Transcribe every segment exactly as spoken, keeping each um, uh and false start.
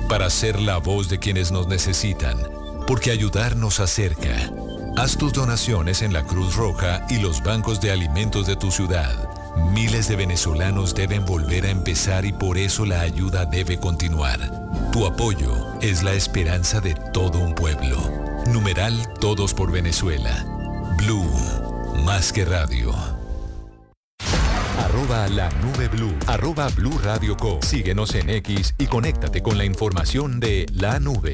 para ser la voz de quienes nos necesitan, porque ayudar nos acerca. Haz tus donaciones en la Cruz Roja y los bancos de alimentos de tu ciudad. Miles de venezolanos deben volver a empezar y por eso la ayuda debe continuar. Tu apoyo es la esperanza de todo un pueblo. Numeral Todos por Venezuela. Blue, más que radio. Arroba la nube Blue, arroba Blue Radio Co. Síguenos en X y conéctate con la información de la nube.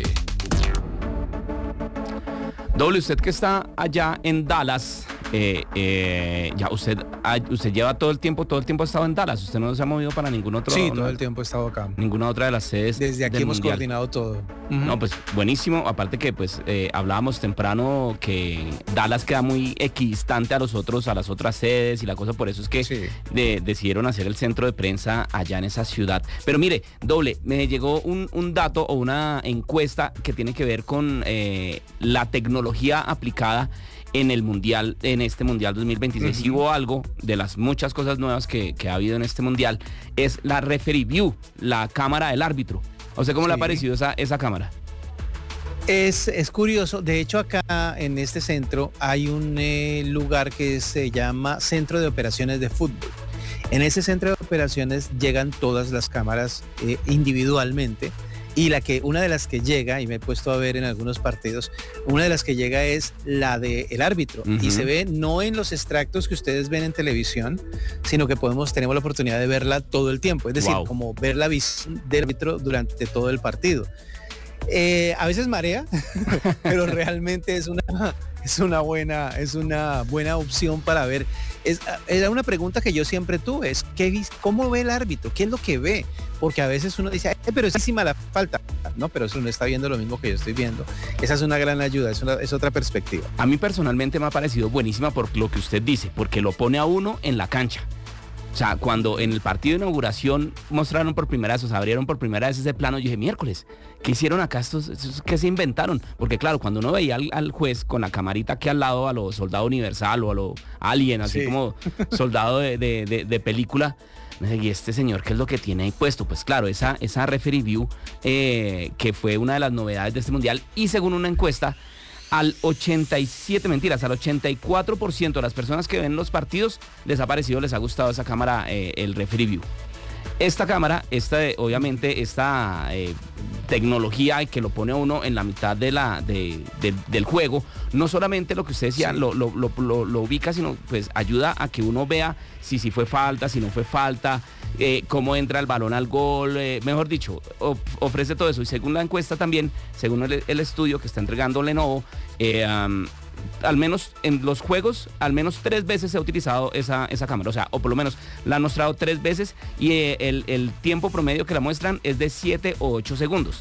Doble, usted que está allá en Dallas, eh, eh, ya usted, usted lleva todo el tiempo, todo el tiempo ha estado en Dallas, usted no se ha movido para ningún otro. Sí, no, todo el tiempo he estado acá. Ninguna otra de las sedes. Desde aquí del hemos mundial. Coordinado todo. Uh-huh. No, pues buenísimo, aparte que pues eh, hablábamos temprano que Dallas queda muy equidistante a los otros, a las otras sedes y la cosa, por eso es que sí. de, decidieron hacer el centro de prensa allá en esa ciudad. Pero mire, Doble, me llegó un, un dato o una encuesta que tiene que ver con eh, la tecnología aplicada en el mundial, en este mundial dos mil veintiséis. Uh-huh. Si hubo algo de las muchas cosas nuevas que, que ha habido en este mundial, es la referee view, la cámara del árbitro. ¿A usted cómo sí. le ha parecido esa, esa cámara? Es, es curioso, de hecho acá en este centro hay un eh, lugar que se llama Centro de Operaciones de Fútbol. En ese centro de operaciones llegan todas las cámaras eh, individualmente. Y la que, una de las que llega, y me he puesto a ver en algunos partidos, una de las que llega es la del árbitro. Uh-huh. Y se ve no en los extractos que ustedes ven en televisión, sino que podemos, tenemos la oportunidad de verla todo el tiempo. Es decir, wow. como ver la visión del árbitro durante todo el partido. Eh, a veces marea, pero realmente es una, es una buena, es una buena opción para ver. Es, era una pregunta que yo siempre tuve, es ¿qué, ¿cómo ve el árbitro? ¿Qué es lo que ve? Porque a veces uno dice, eh, pero es encima la falta, no, pero eso no está viendo lo mismo que yo estoy viendo. Esa es una gran ayuda, es, una, es otra perspectiva. A mí personalmente me ha parecido buenísima por lo que usted dice, porque lo pone a uno en la cancha. O sea, cuando en el partido de inauguración mostraron por primera vez, o sea, abrieron por primera vez ese plano, yo dije, miércoles, ¿qué hicieron acá estos? estos ¿Qué se inventaron? Porque claro, cuando uno veía al, al juez con la camarita aquí al lado, a lo Soldado Universal o a lo Alien, así sí. como soldado de, de, de, de película, y este señor, ¿qué es lo que tiene ahí puesto? Pues claro, esa, esa referee view, eh, que fue una de las novedades de este mundial, y según una encuesta, al ochenta y siete, mentiras, al ochenta y cuatro por ciento de las personas que ven los partidos les ha parecido, les ha gustado esa cámara, eh, el referee view. Esta cámara, esta, obviamente, esta eh, tecnología que lo pone a uno en la mitad de la, de, de, del juego, no solamente lo que usted decía, sí. lo, lo, lo, lo, lo ubica, sino pues ayuda a que uno vea si, si fue falta, si no fue falta, eh, cómo entra el balón al gol, eh, mejor dicho, of, ofrece todo eso. Y según la encuesta también, según el, el estudio que está entregando Lenovo, eh, um, al menos en los juegos, al menos tres veces se ha utilizado esa, esa cámara, o sea, o por lo menos la han mostrado tres veces y eh, el, el tiempo promedio que la muestran es de siete o ocho segundos.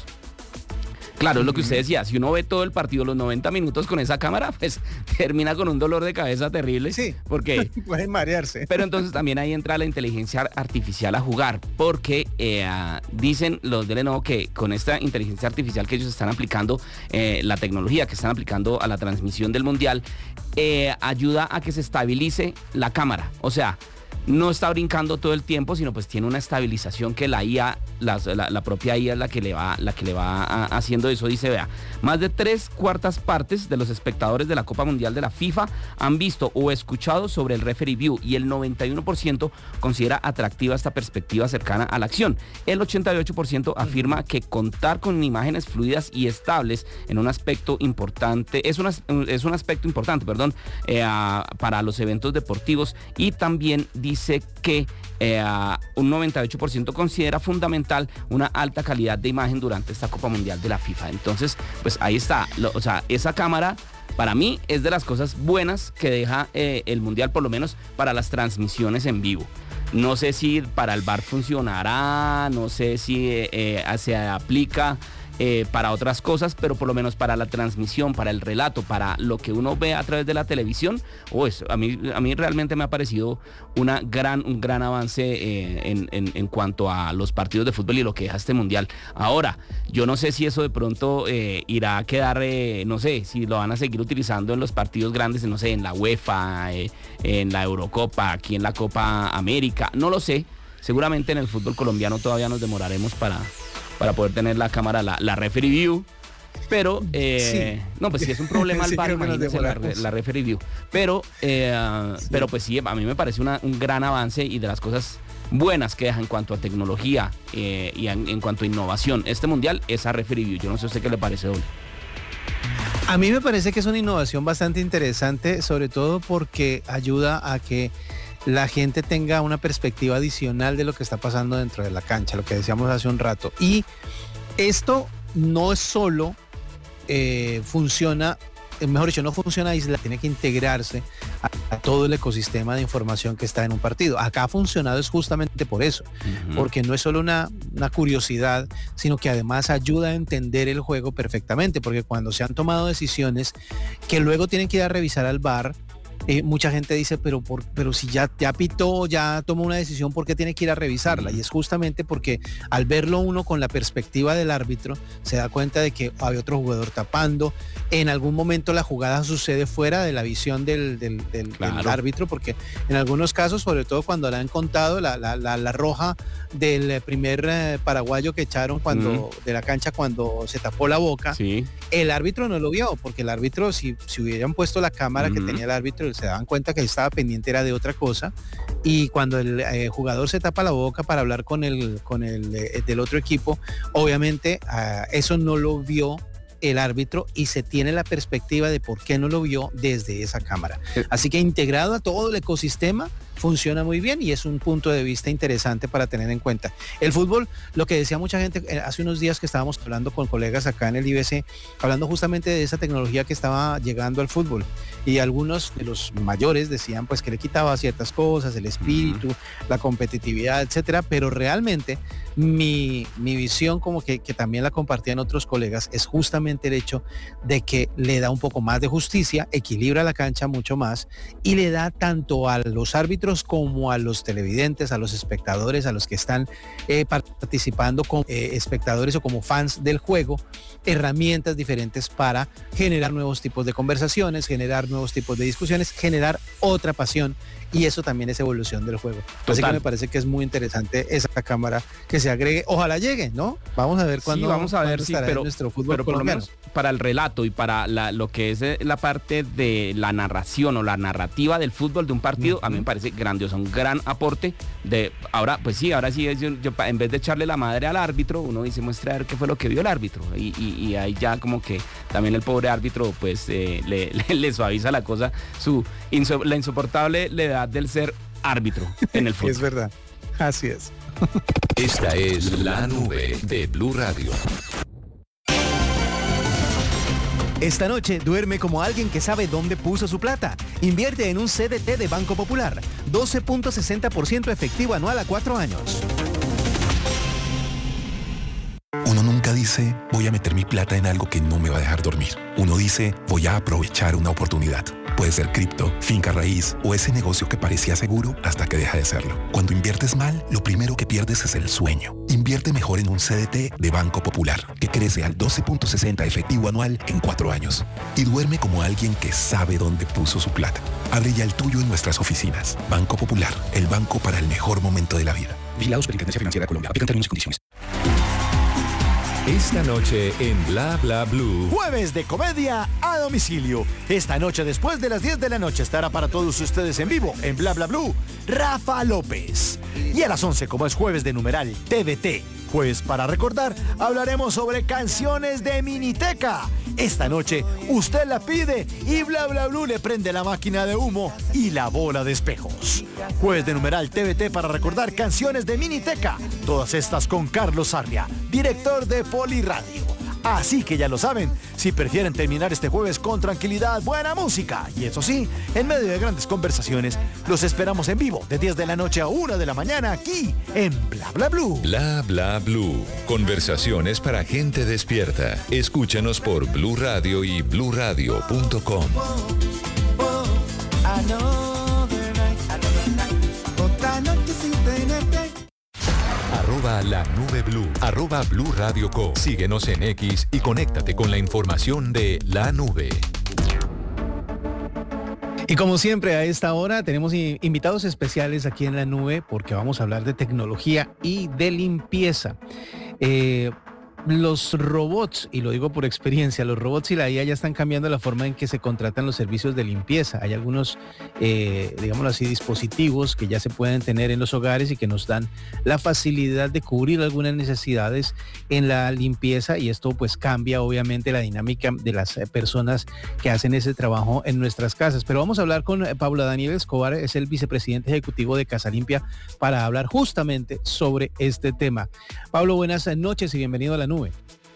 Claro, es lo que usted decía, si uno ve todo el partido, los noventa minutos con esa cámara, pues termina con un dolor de cabeza terrible. Sí, porque pueden marearse. Pero entonces también ahí entra la inteligencia artificial a jugar, porque eh, dicen los de Lenovo que con esta inteligencia artificial que ellos están aplicando, eh, la tecnología que están aplicando a la transmisión del mundial, eh, ayuda a que se estabilice la cámara, o sea, no está brincando todo el tiempo, sino pues tiene una estabilización que la I A, la, la, la propia I A es la que le va, la que le va a, haciendo eso. Dice, vea, más de tres cuartas partes de los espectadores de la Copa Mundial de la FIFA han visto o escuchado sobre el referee view y el noventa y uno por ciento considera atractiva esta perspectiva cercana a la acción. El ochenta y ocho por ciento afirma que contar con imágenes fluidas y estables en un aspecto importante, es, una, es un aspecto importante, perdón, eh, para los eventos deportivos, y también dice Dice que eh, un noventa y ocho por ciento considera fundamental una alta calidad de imagen durante esta Copa Mundial de la FIFA. Entonces, pues ahí está. Lo, o sea, esa cámara para mí es de las cosas buenas que deja eh, el Mundial, por lo menos para las transmisiones en vivo. No sé si para el V A R funcionará, no sé si eh, eh, se aplica Eh, para otras cosas, pero por lo menos para la transmisión, para el relato, para lo que uno ve a través de la televisión, oh, eso, a mí, a mí realmente me ha parecido una gran, un gran avance eh, en, en, en cuanto a los partidos de fútbol y lo que deja este mundial. Ahora, yo no sé si eso de pronto eh, irá a quedar, eh, no sé, si lo van a seguir utilizando en los partidos grandes, no sé, en la UEFA, eh, en la Eurocopa, aquí en la Copa América, no lo sé. Seguramente en el fútbol colombiano todavía nos demoraremos para para poder tener la cámara, la, la referee view. Pero, eh, sí. no, pues sí es un problema al sí, bar, imagínense la, la referee view. Pero, eh, sí. pero pues sí, a mí me parece una, un gran avance y de las cosas buenas que deja en cuanto a tecnología eh, y en, en cuanto a innovación. Este mundial es a referee view. Yo no sé a usted qué le parece, doble. A mí me parece que es una innovación bastante interesante, sobre todo porque ayuda a que la gente tenga una perspectiva adicional de lo que está pasando dentro de la cancha, lo que decíamos hace un rato. Y esto no es solo eh, funciona, mejor dicho, no funciona aislado, tiene que integrarse a, a todo el ecosistema de información que está en un partido. Acá ha funcionado es justamente por eso, uh-huh. porque no es solo una, una curiosidad, sino que además ayuda a entender el juego perfectamente, porque cuando se han tomado decisiones que luego tienen que ir a revisar al V A R, Eh, mucha gente dice, pero, por, pero si ya, ya pitó, ya tomó una decisión, ¿por qué tiene que ir a revisarla? Y es justamente porque al verlo uno con la perspectiva del árbitro, se da cuenta de que hay otro jugador tapando. En algún momento la jugada sucede fuera de la visión del, del, del, claro. del árbitro, porque en algunos casos, sobre todo cuando le han contado la, la, la, la roja del primer eh, paraguayo que echaron cuando mm. de la cancha cuando se tapó la boca, sí. el árbitro no lo vio, porque el árbitro, si, si hubieran puesto la cámara mm. que tenía el árbitro, se daban cuenta que estaba pendiente era de otra cosa, y cuando el eh, jugador se tapa la boca para hablar con el, con el eh, del otro equipo, obviamente uh, eso no lo vio el árbitro y se tiene la perspectiva de por qué no lo vio desde esa cámara. Así que integrado a todo el ecosistema, funciona muy bien y es un punto de vista interesante para tener en cuenta. El fútbol, lo que decía mucha gente hace unos días que estábamos hablando con colegas acá en el I B C, hablando justamente de esa tecnología que estaba llegando al fútbol, y algunos de los mayores decían pues que le quitaba ciertas cosas, el espíritu, uh-huh. la competitividad, etcétera, pero realmente mi, mi visión, como que, que también la compartían otros colegas, es justamente el hecho de que le da un poco más de justicia, equilibra la cancha mucho más y le da tanto a los árbitros como a los televidentes, a los espectadores, a los que están eh, participando como eh, espectadores o como fans del juego, herramientas diferentes para generar nuevos tipos de conversaciones, generar nuevos tipos de discusiones, generar otra pasión, y eso también es evolución del juego. Total. Así que me parece que es muy interesante esa cámara que se agregue. Ojalá llegue, ¿no? Vamos a ver cuándo, sí, vamos a ver, sí, pero, nuestro fútbol pero por lo menos para el relato y para la, lo que es la parte de la narración o la narrativa del fútbol de un partido, uh-huh. a mí me parece grandioso, un gran aporte de ahora, pues sí, ahora sí, yo, yo, en vez de echarle la madre al árbitro, uno dice, muestra a ver qué fue lo que vio el árbitro, y, y, y ahí ya como que también el pobre árbitro pues eh, le, le, le suaviza la cosa, su inso, la insoportable edad del ser árbitro en el fútbol. Es verdad, así es. Esta es La Nube de Blue Radio. Esta noche duerme como alguien que sabe dónde puso su plata. Invierte en un C D T de Banco Popular. doce punto sesenta por ciento efectivo anual a cuatro años. Uno nunca dice, voy a meter mi plata en algo que no me va a dejar dormir. Uno dice, voy a aprovechar una oportunidad. Puede ser cripto, finca raíz o ese negocio que parecía seguro hasta que deja de serlo. Cuando inviertes mal, lo primero que pierdes es el sueño. Invierte mejor en un C D T de Banco Popular, que crece al doce punto sesenta efectivo anual en cuatro años. Y duerme como alguien que sabe dónde puso su plata. Abre ya el tuyo en nuestras oficinas. Banco Popular, el banco para el mejor momento de la vida. Vigilados por Intendencia Financiera de Colombia. Aplican términos y condiciones. Esta noche en Bla Bla Blue. Jueves de comedia a domicilio. Esta noche después de las diez de la noche estará para todos ustedes en vivo en Bla Bla Blue Rafa López. Y a las once, como es jueves de numeral T V T, jueves para recordar, hablaremos sobre canciones de Miniteca. Esta noche usted la pide y Bla Bla Blue le prende la máquina de humo y la bola de espejos. Jueves de numeral T V T para recordar canciones de Miniteca. Todas estas con Carlos Sarria, director de Poliradio. Así que ya lo saben, si prefieren terminar este jueves con tranquilidad, buena música y eso sí, en medio de grandes conversaciones, los esperamos en vivo de diez de la noche a una de la mañana aquí en Bla Bla Blue. Bla Bla Blue. Conversaciones para gente despierta. Escúchanos por Blue Radio y blue radio punto com. Arroba La Nube Blue, arroba Blue Radio Co. Síguenos en X y conéctate con la información de La Nube. Y como siempre a esta hora tenemos invitados especiales aquí en La Nube porque vamos a hablar de tecnología y de limpieza. Eh, Los robots, y lo digo por experiencia, los robots y la I A ya están cambiando la forma en que se contratan los servicios de limpieza. Hay algunos, eh, digámoslo así, dispositivos que ya se pueden tener en los hogares y que nos dan la facilidad de cubrir algunas necesidades en la limpieza, y esto pues cambia obviamente la dinámica de las personas que hacen ese trabajo en nuestras casas. Pero vamos a hablar con Pablo Daniel Escobar, es el vicepresidente ejecutivo de Casa Limpia, para hablar justamente sobre este tema. Pablo, buenas noches y bienvenido a La Nube.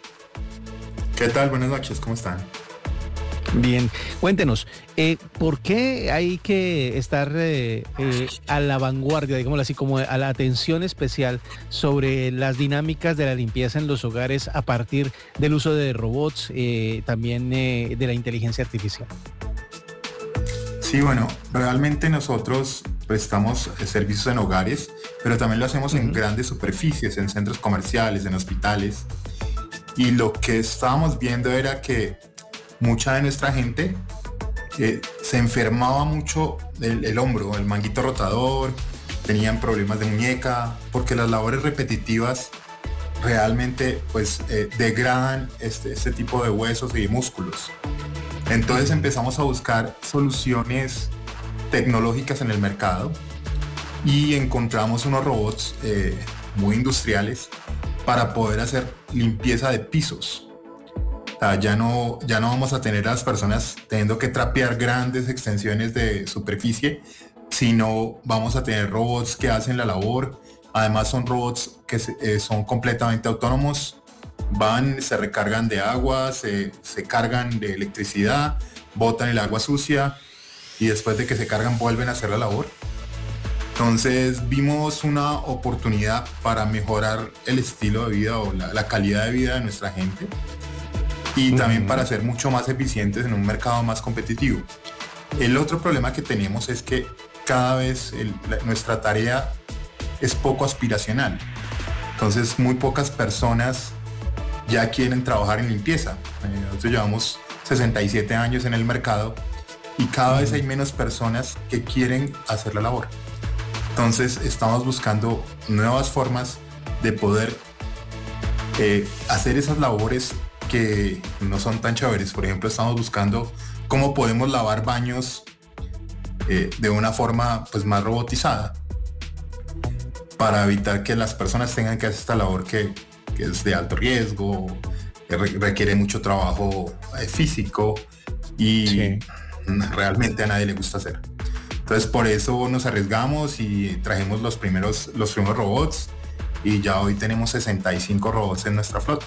¿Qué tal? Buenas noches, ¿cómo están? Bien, cuéntenos, eh, ¿por qué hay que estar eh, eh, a la vanguardia, digámoslo así, como a la atención especial sobre las dinámicas de la limpieza en los hogares a partir del uso de robots, eh, también eh, de la inteligencia artificial? Sí, bueno, realmente nosotros prestamos servicios en hogares, pero también lo hacemos uh-huh. en grandes superficies, en centros comerciales, en hospitales. Y lo que estábamos viendo era que mucha de nuestra gente eh, se enfermaba mucho el, el hombro, el manguito rotador, tenían problemas de muñeca, porque las labores repetitivas realmente pues eh, degradan este, este tipo de huesos y músculos. Entonces empezamos a buscar soluciones tecnológicas en el mercado y encontramos unos robots eh, muy industriales para poder hacer limpieza de pisos. O sea, ya no, ya no vamos a tener a las personas teniendo que trapear grandes extensiones de superficie, sino vamos a tener robots que hacen la labor. Además son robots que eh, son completamente autónomos. Van, se recargan de agua, se, se cargan de electricidad, botan el agua sucia y después de que se cargan vuelven a hacer la labor. Entonces vimos una oportunidad para mejorar el estilo de vida o la, la calidad de vida de nuestra gente y también para ser mucho más eficientes en un mercado más competitivo. El otro problema que tenemos es que cada vez el, la, nuestra tarea es poco aspiracional. Entonces muy pocas personas ya quieren trabajar en limpieza. Eh, nosotros llevamos sesenta y siete años en el mercado y cada vez hay menos personas que quieren hacer la labor. Entonces estamos buscando nuevas formas de poder eh, hacer esas labores que no son tan chéveres. Por ejemplo, estamos buscando cómo podemos lavar baños eh, de una forma pues más robotizada para evitar que las personas tengan que hacer esta labor que que es de alto riesgo, que re- requiere mucho trabajo eh, físico y sí. realmente a nadie le gusta hacer. Entonces por eso nos arriesgamos y trajimos los primeros, los primeros robots y ya hoy tenemos sesenta y cinco robots en nuestra flota.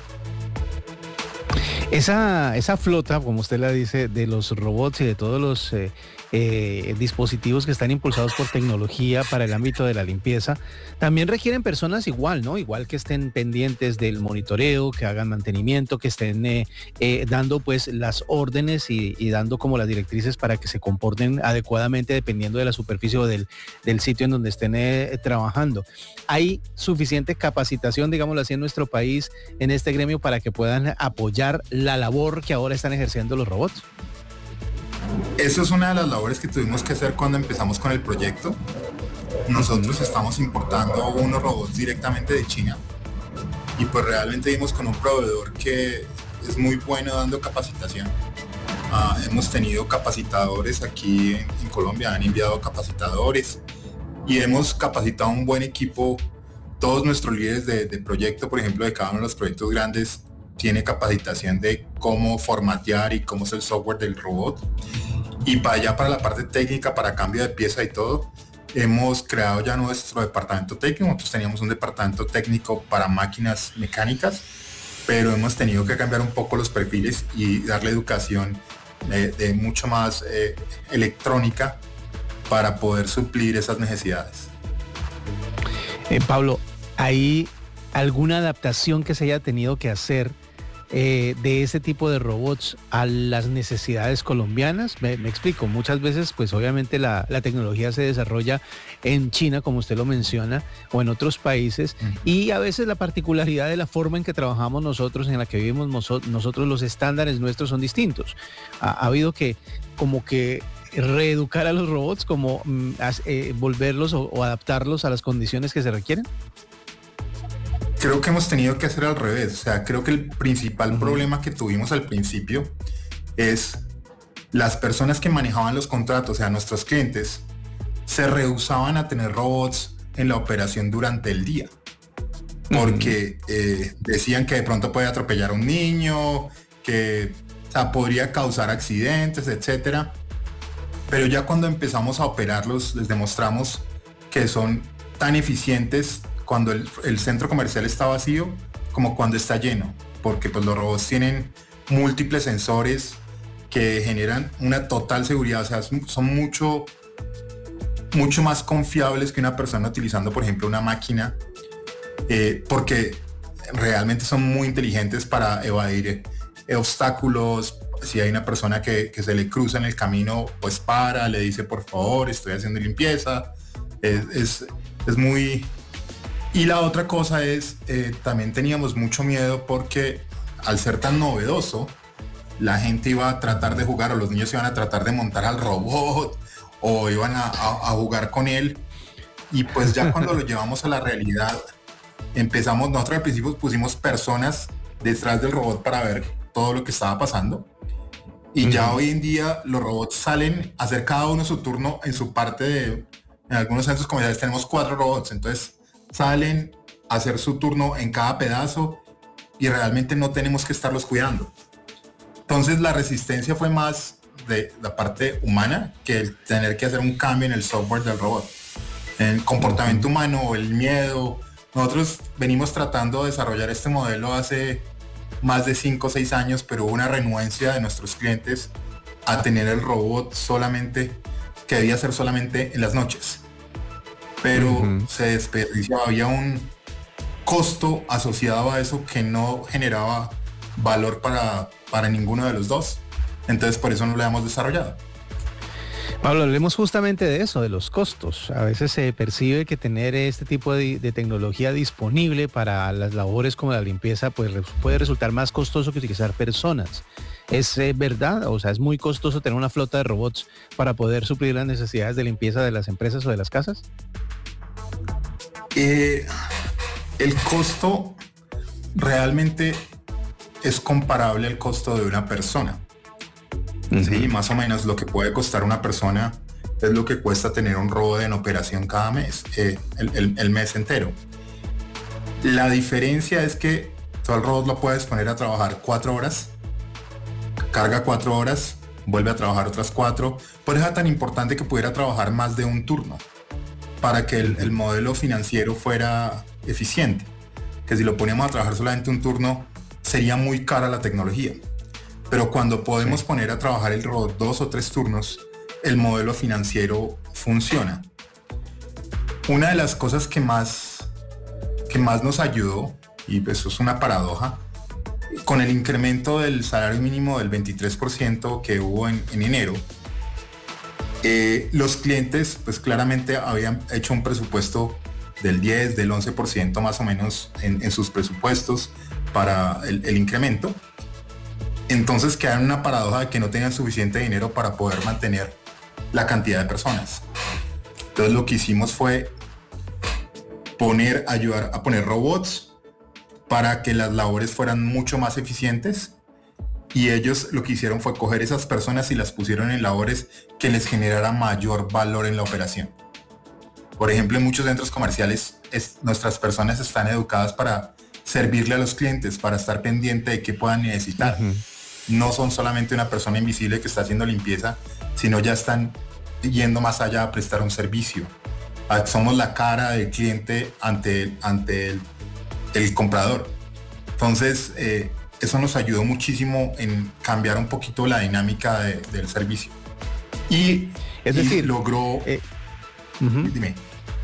Esa, esa flota, como usted la dice, de los robots y de todos los eh, eh, dispositivos que están impulsados por tecnología para el ámbito de la limpieza, también requieren personas igual, ¿no? Igual que estén pendientes del monitoreo, que hagan mantenimiento, que estén eh, eh, dando pues las órdenes y, y dando como las directrices para que se comporten adecuadamente dependiendo de la superficie o del, del sitio en donde estén eh, trabajando. ¿Hay suficiente capacitación, digámoslo así, en nuestro país, en este gremio, para que puedan apoyar la labor que ahora están ejerciendo los robots? Eso es una de las labores que tuvimos que hacer cuando empezamos con el proyecto. Nosotros estamos importando unos robots directamente de China y pues realmente dimos con un proveedor que es muy bueno dando capacitación. Uh, hemos tenido capacitadores aquí en, en Colombia, han enviado capacitadores y hemos capacitado un buen equipo. Todos nuestros líderes de, de proyecto, por ejemplo, de cada uno de los proyectos grandes, tiene capacitación de cómo formatear y cómo es el software del robot. Y para allá, para la parte técnica, para cambio de pieza y todo, hemos creado ya nuestro departamento técnico. Nosotros teníamos un departamento técnico para máquinas mecánicas, pero hemos tenido que cambiar un poco los perfiles y darle educación de, de mucho más eh, electrónica para poder suplir esas necesidades. Eh, Pablo, ¿hay alguna adaptación que se haya tenido que hacer eh, de ese tipo de robots a las necesidades colombianas? Me, me explico, muchas veces pues obviamente la, la tecnología se desarrolla en China, como usted lo menciona, o en otros países, uh-huh. y a veces la particularidad de la forma en que trabajamos nosotros, en la que vivimos nosotros, nosotros los estándares nuestros son distintos. Ha, ha habido que como que reeducar a los robots, como mm, eh, volverlos o, o adaptarlos a las condiciones que se requieren. creo que hemos tenido que hacer al revés. O sea, creo que el principal uh-huh. problema que tuvimos al principio es las personas que manejaban los contratos, o sea, nuestros clientes, se rehusaban a tener robots en la operación durante el día. Porque uh-huh. eh, decían que de pronto puede atropellar a un niño, que o sea, podría causar accidentes, etcétera. Pero ya cuando empezamos a operarlos, les demostramos que son tan eficientes cuando el, el centro comercial está vacío como cuando está lleno, porque pues los robots tienen múltiples sensores que generan una total seguridad, o sea, son mucho, mucho más confiables que una persona utilizando, por ejemplo, una máquina, eh, porque realmente son muy inteligentes para evadir eh, obstáculos. Si hay una persona que, que se le cruza en el camino, pues para, le dice por favor, estoy haciendo limpieza. Es, es, es muy... Y la otra cosa es, eh, también teníamos mucho miedo porque al ser tan novedoso, la gente iba a tratar de jugar, o los niños iban a tratar de montar al robot, o iban a, a, a jugar con él. Y pues ya cuando lo llevamos a la realidad, empezamos, nosotros al principio pusimos personas detrás del robot para ver todo lo que estaba pasando. Y uh-huh. ya hoy en día los robots salen a hacer cada uno su turno en su parte de... En algunos centros comerciales tenemos cuatro robots, entonces salen a hacer su turno en cada pedazo y realmente no tenemos que estarlos cuidando. Entonces la resistencia fue más de la parte humana que el tener que hacer un cambio en el software del robot. En el comportamiento humano o el miedo. Nosotros venimos tratando de desarrollar este modelo hace más de cinco o seis años, pero hubo una renuencia de nuestros clientes a tener el robot solamente, que debía ser solamente en las noches. Pero uh-huh. se desperdiciaba, había un costo asociado a eso que no generaba valor para, para ninguno de los dos. Entonces por eso no lo hemos desarrollado. Pablo, hablemos justamente de eso, de los costos. A veces se percibe que tener este tipo de, de tecnología disponible para las labores como la limpieza pues, puede resultar más costoso que utilizar personas. ¿Es eh, verdad? O sea, ¿es muy costoso tener una flota de robots para poder suplir las necesidades de limpieza de las empresas o de las casas? Eh, el costo realmente es comparable al costo de una persona. Uh-huh. Sí, más o menos lo que puede costar una persona es lo que cuesta tener un robot en operación cada mes, eh, el, el, el mes entero. La diferencia es que todo el robot lo puedes poner a trabajar cuatro horas, carga cuatro horas, vuelve a trabajar otras cuatro. Por eso es tan importante que pudiera trabajar más de un turno para que el, el modelo financiero fuera eficiente. Que si lo poníamos a trabajar solamente un turno, sería muy cara la tecnología. Pero cuando podemos sí. poner a trabajar el robot dos o tres turnos, el modelo financiero funciona. Una de las cosas que más, que más nos ayudó, y eso es una paradoja, con el incremento del salario mínimo del veintitrés por ciento que hubo en, en enero, eh, los clientes pues claramente habían hecho un presupuesto del diez, del once por ciento más o menos en, en sus presupuestos para el, el incremento. Entonces quedaron en una paradoja de que no tenían suficiente dinero para poder mantener la cantidad de personas. Entonces lo que hicimos fue poner, ayudar a poner robots para que las labores fueran mucho más eficientes, y ellos lo que hicieron fue coger esas personas y las pusieron en labores que les generara mayor valor en la operación. Por ejemplo, en muchos centros comerciales es, nuestras personas están educadas para servirle a los clientes, para estar pendiente de qué puedan necesitar. Uh-huh. No son solamente una persona invisible que está haciendo limpieza, sino ya están yendo más allá a prestar un servicio. Somos la cara del cliente ante, ante el, el comprador. Entonces, eh, eso nos ayudó muchísimo en cambiar un poquito la dinámica de, del servicio. Y, es decir, y logró... Eh, uh-huh. Dime.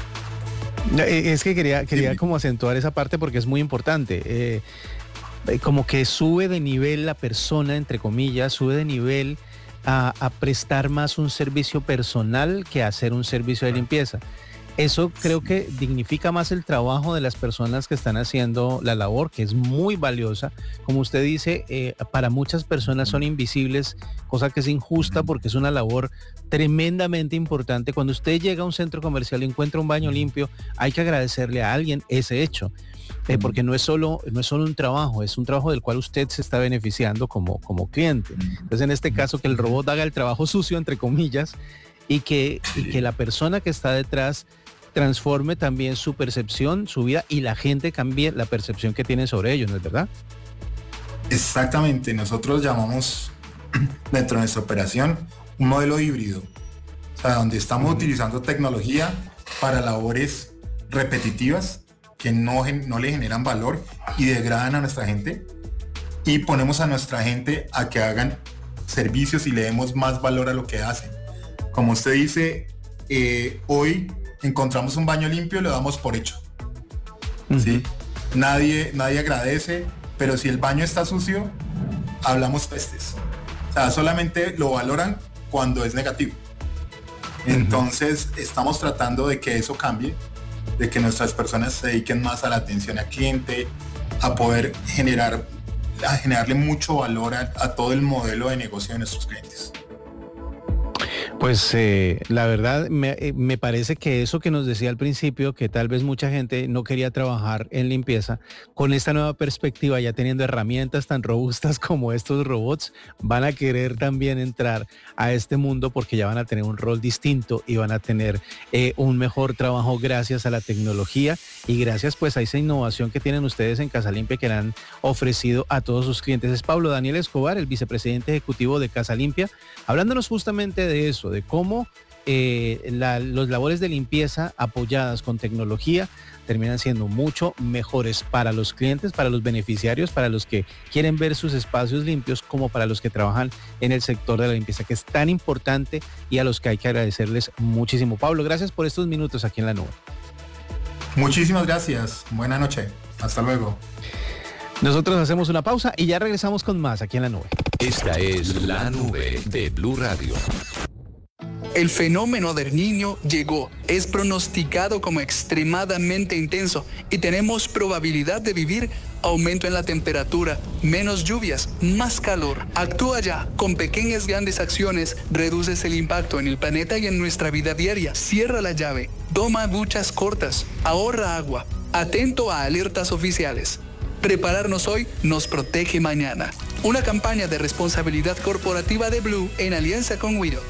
Es que quería, quería como acentuar esa parte porque es muy importante. Eh, como que sube de nivel la persona, entre comillas, sube de nivel a, a prestar más un servicio personal que a hacer un servicio de limpieza. Eso creo que dignifica más el trabajo de las personas que están haciendo la labor, que es muy valiosa. Como usted dice, eh, para muchas personas son invisibles, cosa que es injusta porque es una labor tremendamente importante. Cuando usted llega a un centro comercial y encuentra un baño limpio, hay que agradecerle a alguien ese hecho. Eh, porque no es solo no es solo un trabajo, es un trabajo del cual usted se está beneficiando como, como cliente. Entonces, en este caso, que el robot haga el trabajo sucio, entre comillas, y que, y que la persona que está detrás transforme también su percepción, su vida, y la gente cambie la percepción que tiene sobre ellos, ¿no es verdad? Exactamente, nosotros llamamos dentro de nuestra operación un modelo híbrido, o sea, donde estamos uh-huh. utilizando tecnología para labores repetitivas que no, no le generan valor y degradan a nuestra gente, y ponemos a nuestra gente a que hagan servicios y le demos más valor a lo que hacen. Como usted dice, eh, hoy encontramos un baño limpio y lo damos por hecho. Uh-huh. ¿Sí? Nadie, nadie agradece, pero si el baño está sucio, hablamos pestes. O sea, solamente lo valoran cuando es negativo. Entonces, uh-huh. estamos tratando de que eso cambie, de que nuestras personas se dediquen más a la atención al cliente, a poder generar, a generarle mucho valor a, a todo el modelo de negocio de nuestros clientes. Pues eh, la verdad me, me parece que eso que nos decía al principio, que tal vez mucha gente no quería trabajar en limpieza, con esta nueva perspectiva, ya teniendo herramientas tan robustas como estos robots, van a querer también entrar a este mundo porque ya van a tener un rol distinto y van a tener eh, un mejor trabajo gracias a la tecnología y gracias pues a esa innovación que tienen ustedes en Casa Limpia que le han ofrecido a todos sus clientes. Es Pablo Daniel Escobar, el vicepresidente ejecutivo de Casa Limpia, hablándonos justamente de eso, de cómo eh, la, los labores de limpieza apoyadas con tecnología terminan siendo mucho mejores para los clientes, para los beneficiarios, para los que quieren ver sus espacios limpios, como para los que trabajan en el sector de la limpieza, que es tan importante y a los que hay que agradecerles muchísimo. Pablo, gracias por estos minutos aquí en La Nube. Muchísimas gracias. Buenas noches. Hasta luego. Nosotros hacemos una pausa y ya regresamos con más aquí en La Nube. Esta es La Nube de Blue Radio. El fenómeno del Niño llegó, es pronosticado como extremadamente intenso y tenemos probabilidad de vivir aumento en la temperatura, menos lluvias, más calor. Actúa ya, con pequeñas grandes acciones reduces el impacto en el planeta y en nuestra vida diaria. Cierra la llave, toma duchas cortas, ahorra agua, atento a alertas oficiales. Prepararnos hoy nos protege mañana. Una campaña de responsabilidad corporativa de Blue en alianza con Wido.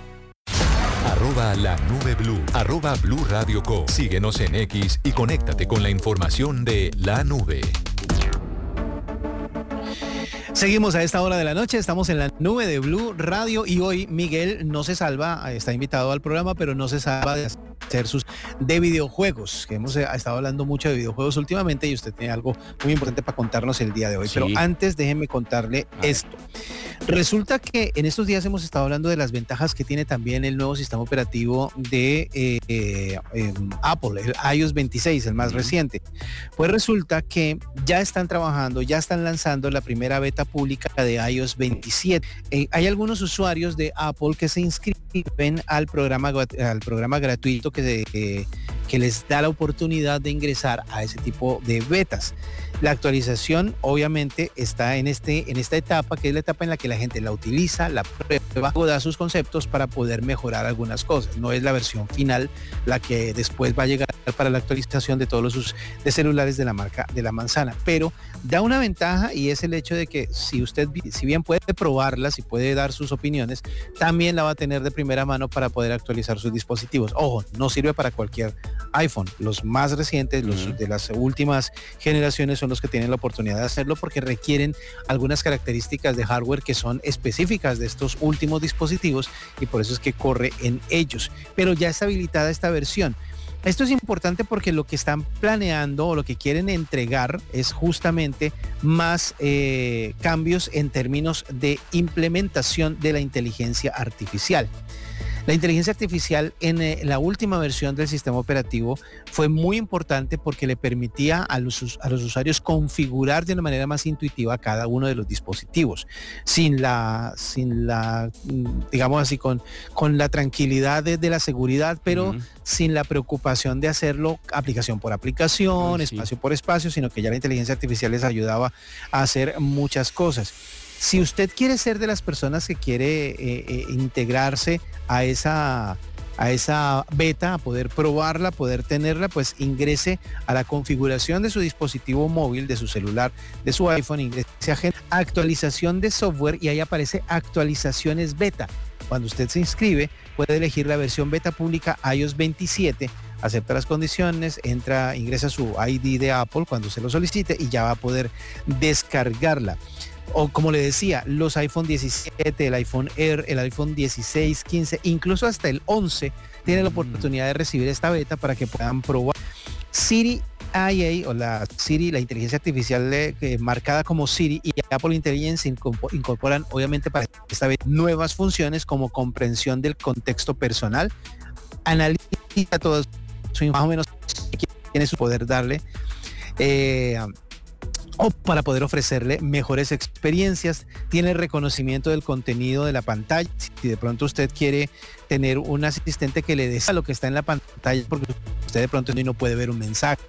Arroba la nube Blue, arroba Blue Radio Co. Síguenos en X y conéctate con la información de La Nube. Seguimos a esta hora de la noche, estamos en La Nube de Blue Radio y hoy Miguel no se salva, está invitado al programa, pero no se salva de hacer sus de videojuegos, que hemos estado hablando mucho de videojuegos últimamente y usted tiene algo muy importante para contarnos el día de hoy. Sí. Pero antes déjeme contarle esto. Resulta que en estos días hemos estado hablando de las ventajas que tiene también el nuevo sistema operativo de eh, eh, eh, Apple, el i O S veintiséis, el más uh-huh. reciente. Pues resulta que ya están trabajando, ya están lanzando la primera beta pública de i O S veintisiete. Eh, hay algunos usuarios de Apple que se inscriben al programa, al programa gratuito que, de, eh, que les da la oportunidad de ingresar a ese tipo de betas. La actualización obviamente está en, este, en esta etapa, que es la etapa en la que la gente la utiliza, la prueba, da sus conceptos para poder mejorar algunas cosas. No es la versión final la que después va a llegar para la actualización de todos los de celulares de la marca de la manzana, pero da una ventaja y es el hecho de que si usted, si bien puede probarla, si puede dar sus opiniones, también la va a tener de primera mano para poder actualizar sus dispositivos. Ojo, no sirve para cualquier iPhone. Los más recientes, los uh-huh. de las últimas generaciones son los que tienen la oportunidad de hacerlo porque requieren algunas características de hardware que son específicas de estos últimos dispositivos y por eso es que corre en ellos. Pero ya está habilitada esta versión. Esto es importante porque lo que están planeando o lo que quieren entregar es justamente más eh, cambios en términos de implementación de la inteligencia artificial. La inteligencia artificial en eh, la última versión del sistema operativo fue muy importante porque le permitía a los, a los usuarios configurar de una manera más intuitiva cada uno de los dispositivos, sin la, sin la digamos así, con, con la tranquilidad de, de la seguridad, pero uh-huh. sin la preocupación de hacerlo aplicación por aplicación, Ay, espacio sí. por espacio, sino que ya la inteligencia artificial les ayudaba a hacer muchas cosas. Si usted quiere ser de las personas que quiere eh, eh, integrarse a esa, a esa beta, a poder probarla, a poder tenerla, pues ingrese a la configuración de su dispositivo móvil, de su celular, de su iPhone, ingrese a actualización de software y ahí aparece actualizaciones beta. Cuando usted se inscribe, puede elegir la versión beta pública iOS veintisiete, acepta las condiciones, entra, ingresa su I D de Apple cuando se lo solicite y ya va a poder descargarla. O como le decía, los iPhone diecisiete, el iPhone Air, el iPhone dieciséis, quince, incluso hasta el once tienen la oportunidad de recibir esta beta para que puedan probar. Siri I A o la Siri, la inteligencia artificial eh, marcada como Siri y Apple Intelligence incorporan obviamente para esta vez nuevas funciones como comprensión del contexto personal, analiza todo su más o menos tiene su poder darle eh, o para poder ofrecerle mejores experiencias, tiene reconocimiento del contenido de la pantalla. Si de pronto usted quiere tener un asistente que le desea lo que está en la pantalla, porque usted de pronto no puede ver un mensaje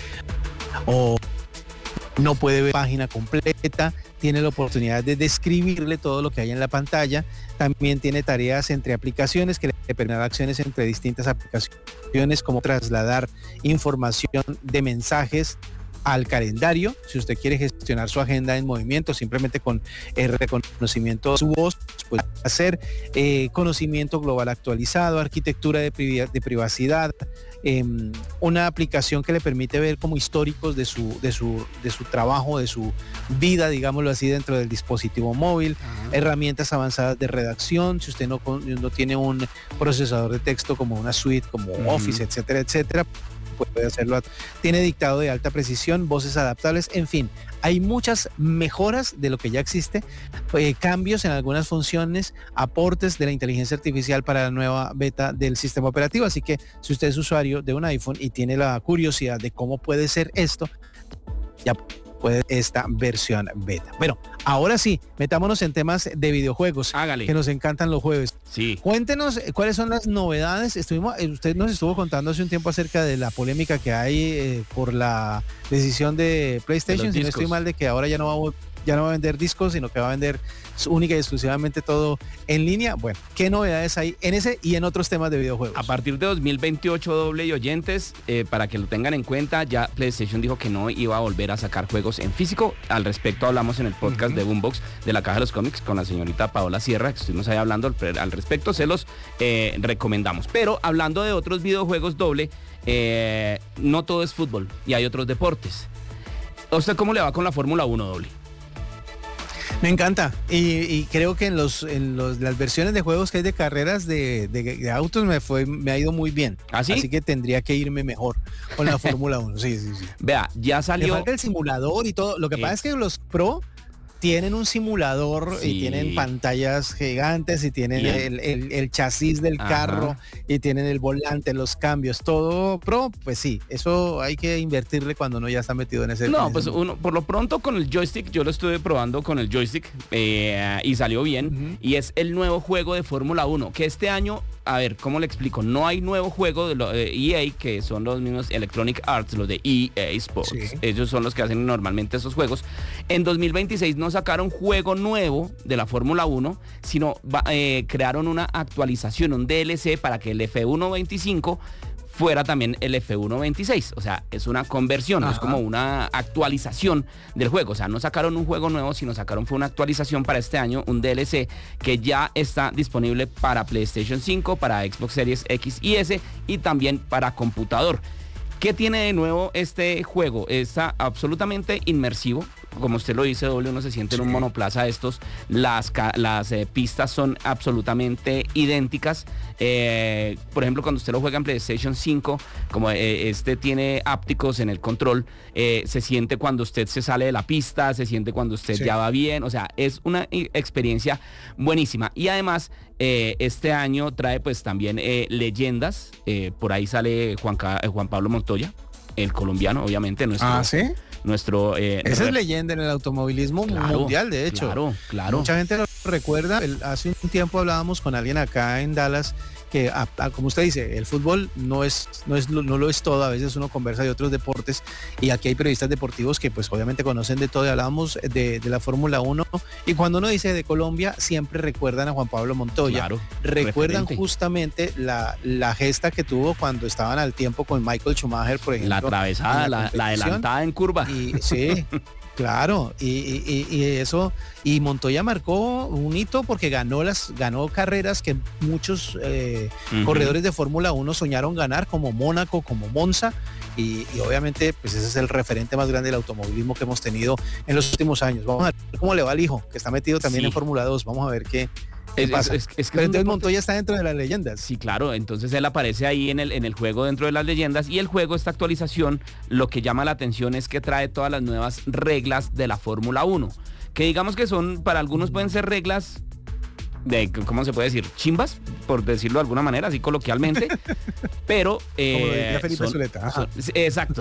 o no puede ver página completa, tiene la oportunidad de describirle todo lo que hay en la pantalla. También tiene tareas entre aplicaciones que le permiten acciones entre distintas aplicaciones, como trasladar información de mensajes al calendario. Si usted quiere gestionar su agenda en movimiento simplemente con el reconocimiento de su voz, puede hacer eh, conocimiento global actualizado, arquitectura de, priv- de privacidad, eh, una aplicación que le permite ver como históricos de su, de su, de su trabajo, de su vida, digámoslo así, dentro del dispositivo móvil, uh-huh. herramientas avanzadas de redacción, si usted no, no tiene un procesador de texto como una suite, como uh-huh. Office, etcétera, etcétera, puede hacerlo. Tiene dictado de alta precisión, voces adaptables, en fin, hay muchas mejoras de lo que ya existe, eh, cambios en algunas funciones, aportes de la inteligencia artificial para la nueva beta del sistema operativo. Así que si usted es usuario de un iPhone y tiene la curiosidad de cómo puede ser esto, ya puede esta versión beta. Bueno, ahora sí, metámonos en temas de videojuegos. Hágale. Que nos encantan los jueves. Sí. Cuéntenos cuáles son las novedades. Estuvimos, usted nos estuvo contando hace un tiempo acerca de la polémica que hay eh, por la decisión de PlayStation, de si no estoy mal, de que ahora ya no va a ya no va a vender discos, sino que va a vender única y exclusivamente todo en línea. Bueno, ¿qué novedades hay en ese y en otros temas de videojuegos? A partir de dos mil veintiocho, doble y oyentes, eh, para que lo tengan en cuenta, ya PlayStation dijo que no iba a volver a sacar juegos en físico. Al respecto hablamos en el podcast uh-huh. de Boombox de la Caja de los Cómics con la señorita Paola Sierra, que estuvimos ahí hablando al, al respecto, se los eh, recomendamos. Pero hablando de otros videojuegos, doble, eh, no todo es fútbol y hay otros deportes. ¿A usted cómo le va con la Fórmula uno, doble? Me encanta y, y creo que en los en los, las versiones de juegos que hay de carreras de, de, de autos me fue me ha ido muy bien. ¿Ah, sí? Así que tendría que irme mejor con la Fórmula uno. Sí, sí, sí. Vea, ya salió. Me falta el simulador y todo. Lo que eh. pasa es que los Pro tienen un simulador sí. y tienen pantallas gigantes y tienen el, el, el chasis del Ajá. carro y tienen el volante, los cambios, todo Pro, pues sí, eso hay que invertirle cuando uno ya está metido en ese. No, en ese pues mundo. uno, por lo pronto con el joystick, yo lo estuve probando con el joystick eh, y salió bien uh-huh. y es el nuevo juego de Fórmula uno, que este año, a ver, ¿cómo le explico? No hay nuevo juego de, lo, de E A, que son los mismos Electronic Arts, los de E A Sports. Sí. Ellos son los que hacen normalmente esos juegos. En dos mil veintiséis no sacaron juego nuevo de la Fórmula uno, sino eh, crearon una actualización, un D L C para que el F uno veinticinco fuera también el F uno veintiséis, o sea, es una conversión, Ajá. es como una actualización del juego, o sea, no sacaron un juego nuevo, sino sacaron fue una actualización para este año, un D L C que ya está disponible para PlayStation cinco, para Xbox Series X y S y también para computador. ¿Qué tiene de nuevo este juego? Está absolutamente inmersivo, como usted lo dice, doble, uno se siente sí. en un monoplaza de estos, las, las eh, pistas son absolutamente idénticas. Eh, por ejemplo, cuando usted lo juega en PlayStation cinco, como eh, este tiene ápticos en el control, eh, se siente cuando usted se sale de la pista, se siente cuando usted sí. ya va bien, o sea, es una experiencia buenísima. Y además, eh, este año trae pues también eh, leyendas, eh, por ahí sale Juan, Juan Pablo Montoya, el colombiano, obviamente, nuestro... Ah, ¿sí? Nuestro, eh, Esa es leyenda en el automovilismo claro, mundial, de hecho. Claro, claro. Mucha gente lo recuerda. El, hace un tiempo hablábamos con alguien acá en Dallas que, a, a, como usted dice, el fútbol no es, no es, no lo es todo. A veces uno conversa de otros deportes y aquí hay periodistas deportivos que pues obviamente conocen de todo. Y hablábamos de, de la Fórmula uno y cuando uno dice de Colombia siempre recuerdan a Juan Pablo Montoya. Claro, recuerdan referente. justamente la, la gesta que tuvo cuando estaban al tiempo con Michael Schumacher, por ejemplo. La atravesada, la, la adelantada en curva. Y, sí, claro, y, y, y eso, y Montoya marcó un hito porque ganó las, ganó carreras que muchos eh, uh-huh. corredores de Fórmula uno soñaron ganar, como Mónaco, como Monza, y, y obviamente pues ese es el referente más grande del automovilismo que hemos tenido en los últimos años. Vamos a ver cómo le va al hijo, que está metido también sí. en Fórmula dos, vamos a ver qué. Es, es, es, es que Pero entonces Montoya está dentro de las leyendas. Sí, claro, entonces él aparece ahí en el, en el juego dentro de las leyendas y el juego, esta actualización, lo que llama la atención es que trae todas las nuevas reglas de la Fórmula uno, que digamos que son, para algunos pueden ser reglas de, ¿cómo se puede decir? Chimbas, por decirlo de alguna manera, así coloquialmente, pero... Eh, Como lo diría Felipe son, Zuleta. Son, exacto,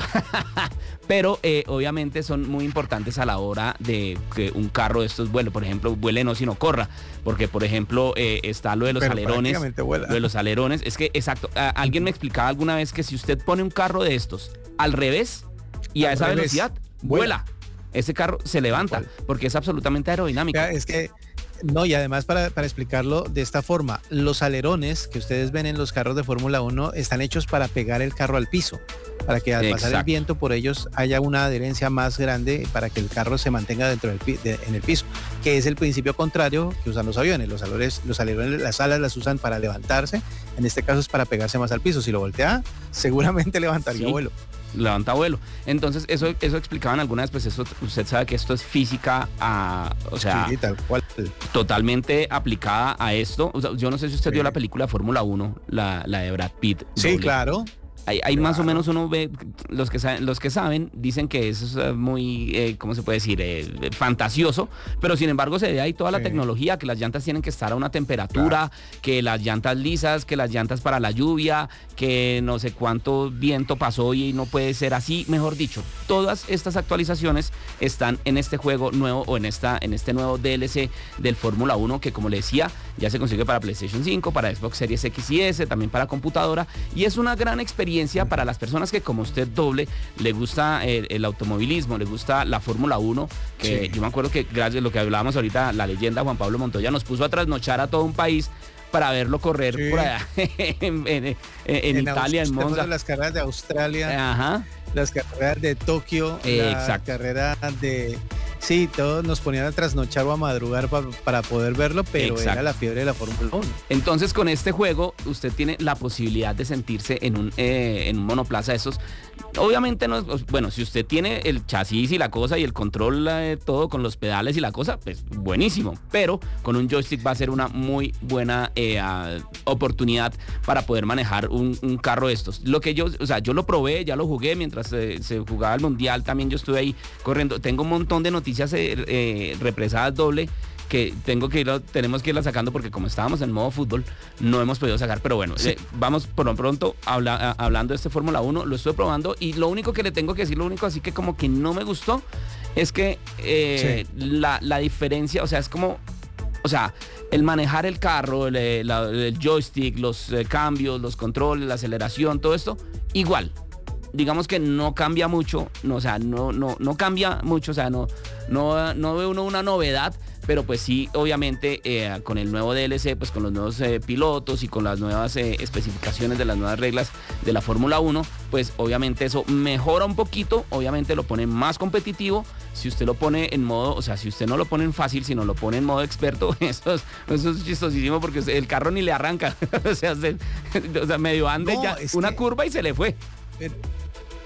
pero eh, obviamente son muy importantes a la hora de que un carro de estos vuele, por ejemplo, vuele no sino corra, porque por ejemplo eh, está lo de los pero alerones, lo de los alerones, es que exacto, a, alguien me explicaba alguna vez que si usted pone un carro de estos al revés y a al esa revés, velocidad, vuela. vuela, ese carro se levanta, porque es absolutamente aerodinámico. Ya, es que no, y además para, para explicarlo de esta forma, los alerones que ustedes ven en los carros de Fórmula uno están hechos para pegar el carro al piso, para que al Exacto. pasar el viento por ellos haya una adherencia más grande para que el carro se mantenga dentro del de, en el piso, que es el principio contrario que usan los aviones. Los alerones, los alerones, las alas las usan para levantarse, en este caso es para pegarse más al piso. Si lo voltea, seguramente levantaría sí. vuelo. Levanta vuelo. Entonces, eso eso explicaban alguna vez, pues eso, usted sabe que esto es física, a, o sea, sí, tal cual. totalmente aplicada a esto. O sea, yo no sé si usted sí. vio la película Fórmula uno, la, la de Brad Pitt. Sí, doble. claro. Hay, hay claro. más o menos uno ve, los que saben, los que saben dicen que eso es muy, eh, ¿cómo se puede decir? Eh, fantasioso, pero sin embargo se ve ahí toda sí. la tecnología, que las llantas tienen que estar a una temperatura, claro. que las llantas lisas, que las llantas para la lluvia, que no sé cuánto viento pasó y no puede ser así, mejor dicho, todas estas actualizaciones están en este juego nuevo o en, esta, en este nuevo D L C del Fórmula uno, que como le decía, ya se consigue para PlayStation cinco, para Xbox Series X y S, también para computadora, y es una gran experiencia para las personas que como usted doble le gusta el, el automovilismo, le gusta la Fórmula uno, que sí. yo me acuerdo que gracias a lo que hablábamos ahorita, la leyenda Juan Pablo Montoya nos puso a trasnochar a todo un país para verlo correr sí. por allá en, en, en, en Italia, en Monza. Las carreras de Australia, Ajá. las carreras de Tokio, eh, la exacto. carrera de... Sí, todos nos ponían a trasnochar o a madrugar pa, para poder verlo, pero Exacto. era la fiebre de la Fórmula uno. Entonces, con este juego, usted tiene la posibilidad de sentirse en un, eh, en un monoplaza de esos. Obviamente, no, bueno, si usted tiene el chasis y la cosa y el control de todo con los pedales y la cosa, pues buenísimo. Pero con un joystick va a ser una muy buena eh, uh, oportunidad para poder manejar un, un carro de estos. Lo que yo, o sea, yo lo probé, ya lo jugué mientras eh, se jugaba el Mundial, también yo estuve ahí corriendo. Tengo un montón de noticias Eh, represadas doble que tengo que ir, tenemos que irla sacando porque como estábamos en modo fútbol no hemos podido sacar, pero bueno, sí. eh, vamos por lo pronto habla, a, hablando de este Fórmula uno, lo estuve probando y lo único que le tengo que decir, lo único así que como que no me gustó es que eh, sí. la, la diferencia, o sea, es como, o sea, el manejar el carro, el, la, el joystick, los eh, cambios, los controles, la aceleración, todo esto, igual. Digamos que no cambia mucho, no, o sea, no, no, no cambia mucho, o sea, no, no, no ve uno una novedad, pero pues sí, obviamente eh, con el nuevo D L C, pues con los nuevos eh, pilotos y con las nuevas eh, especificaciones de las nuevas reglas de la Fórmula uno, pues obviamente eso mejora un poquito, obviamente lo pone más competitivo. Si usted lo pone en modo, o sea, si usted no lo pone en fácil, sino lo pone en modo experto, eso es, eso es chistosísimo porque el carro ni le arranca, o sea, se, o sea medio ande no, ya una que... curva y se le fue. Pero...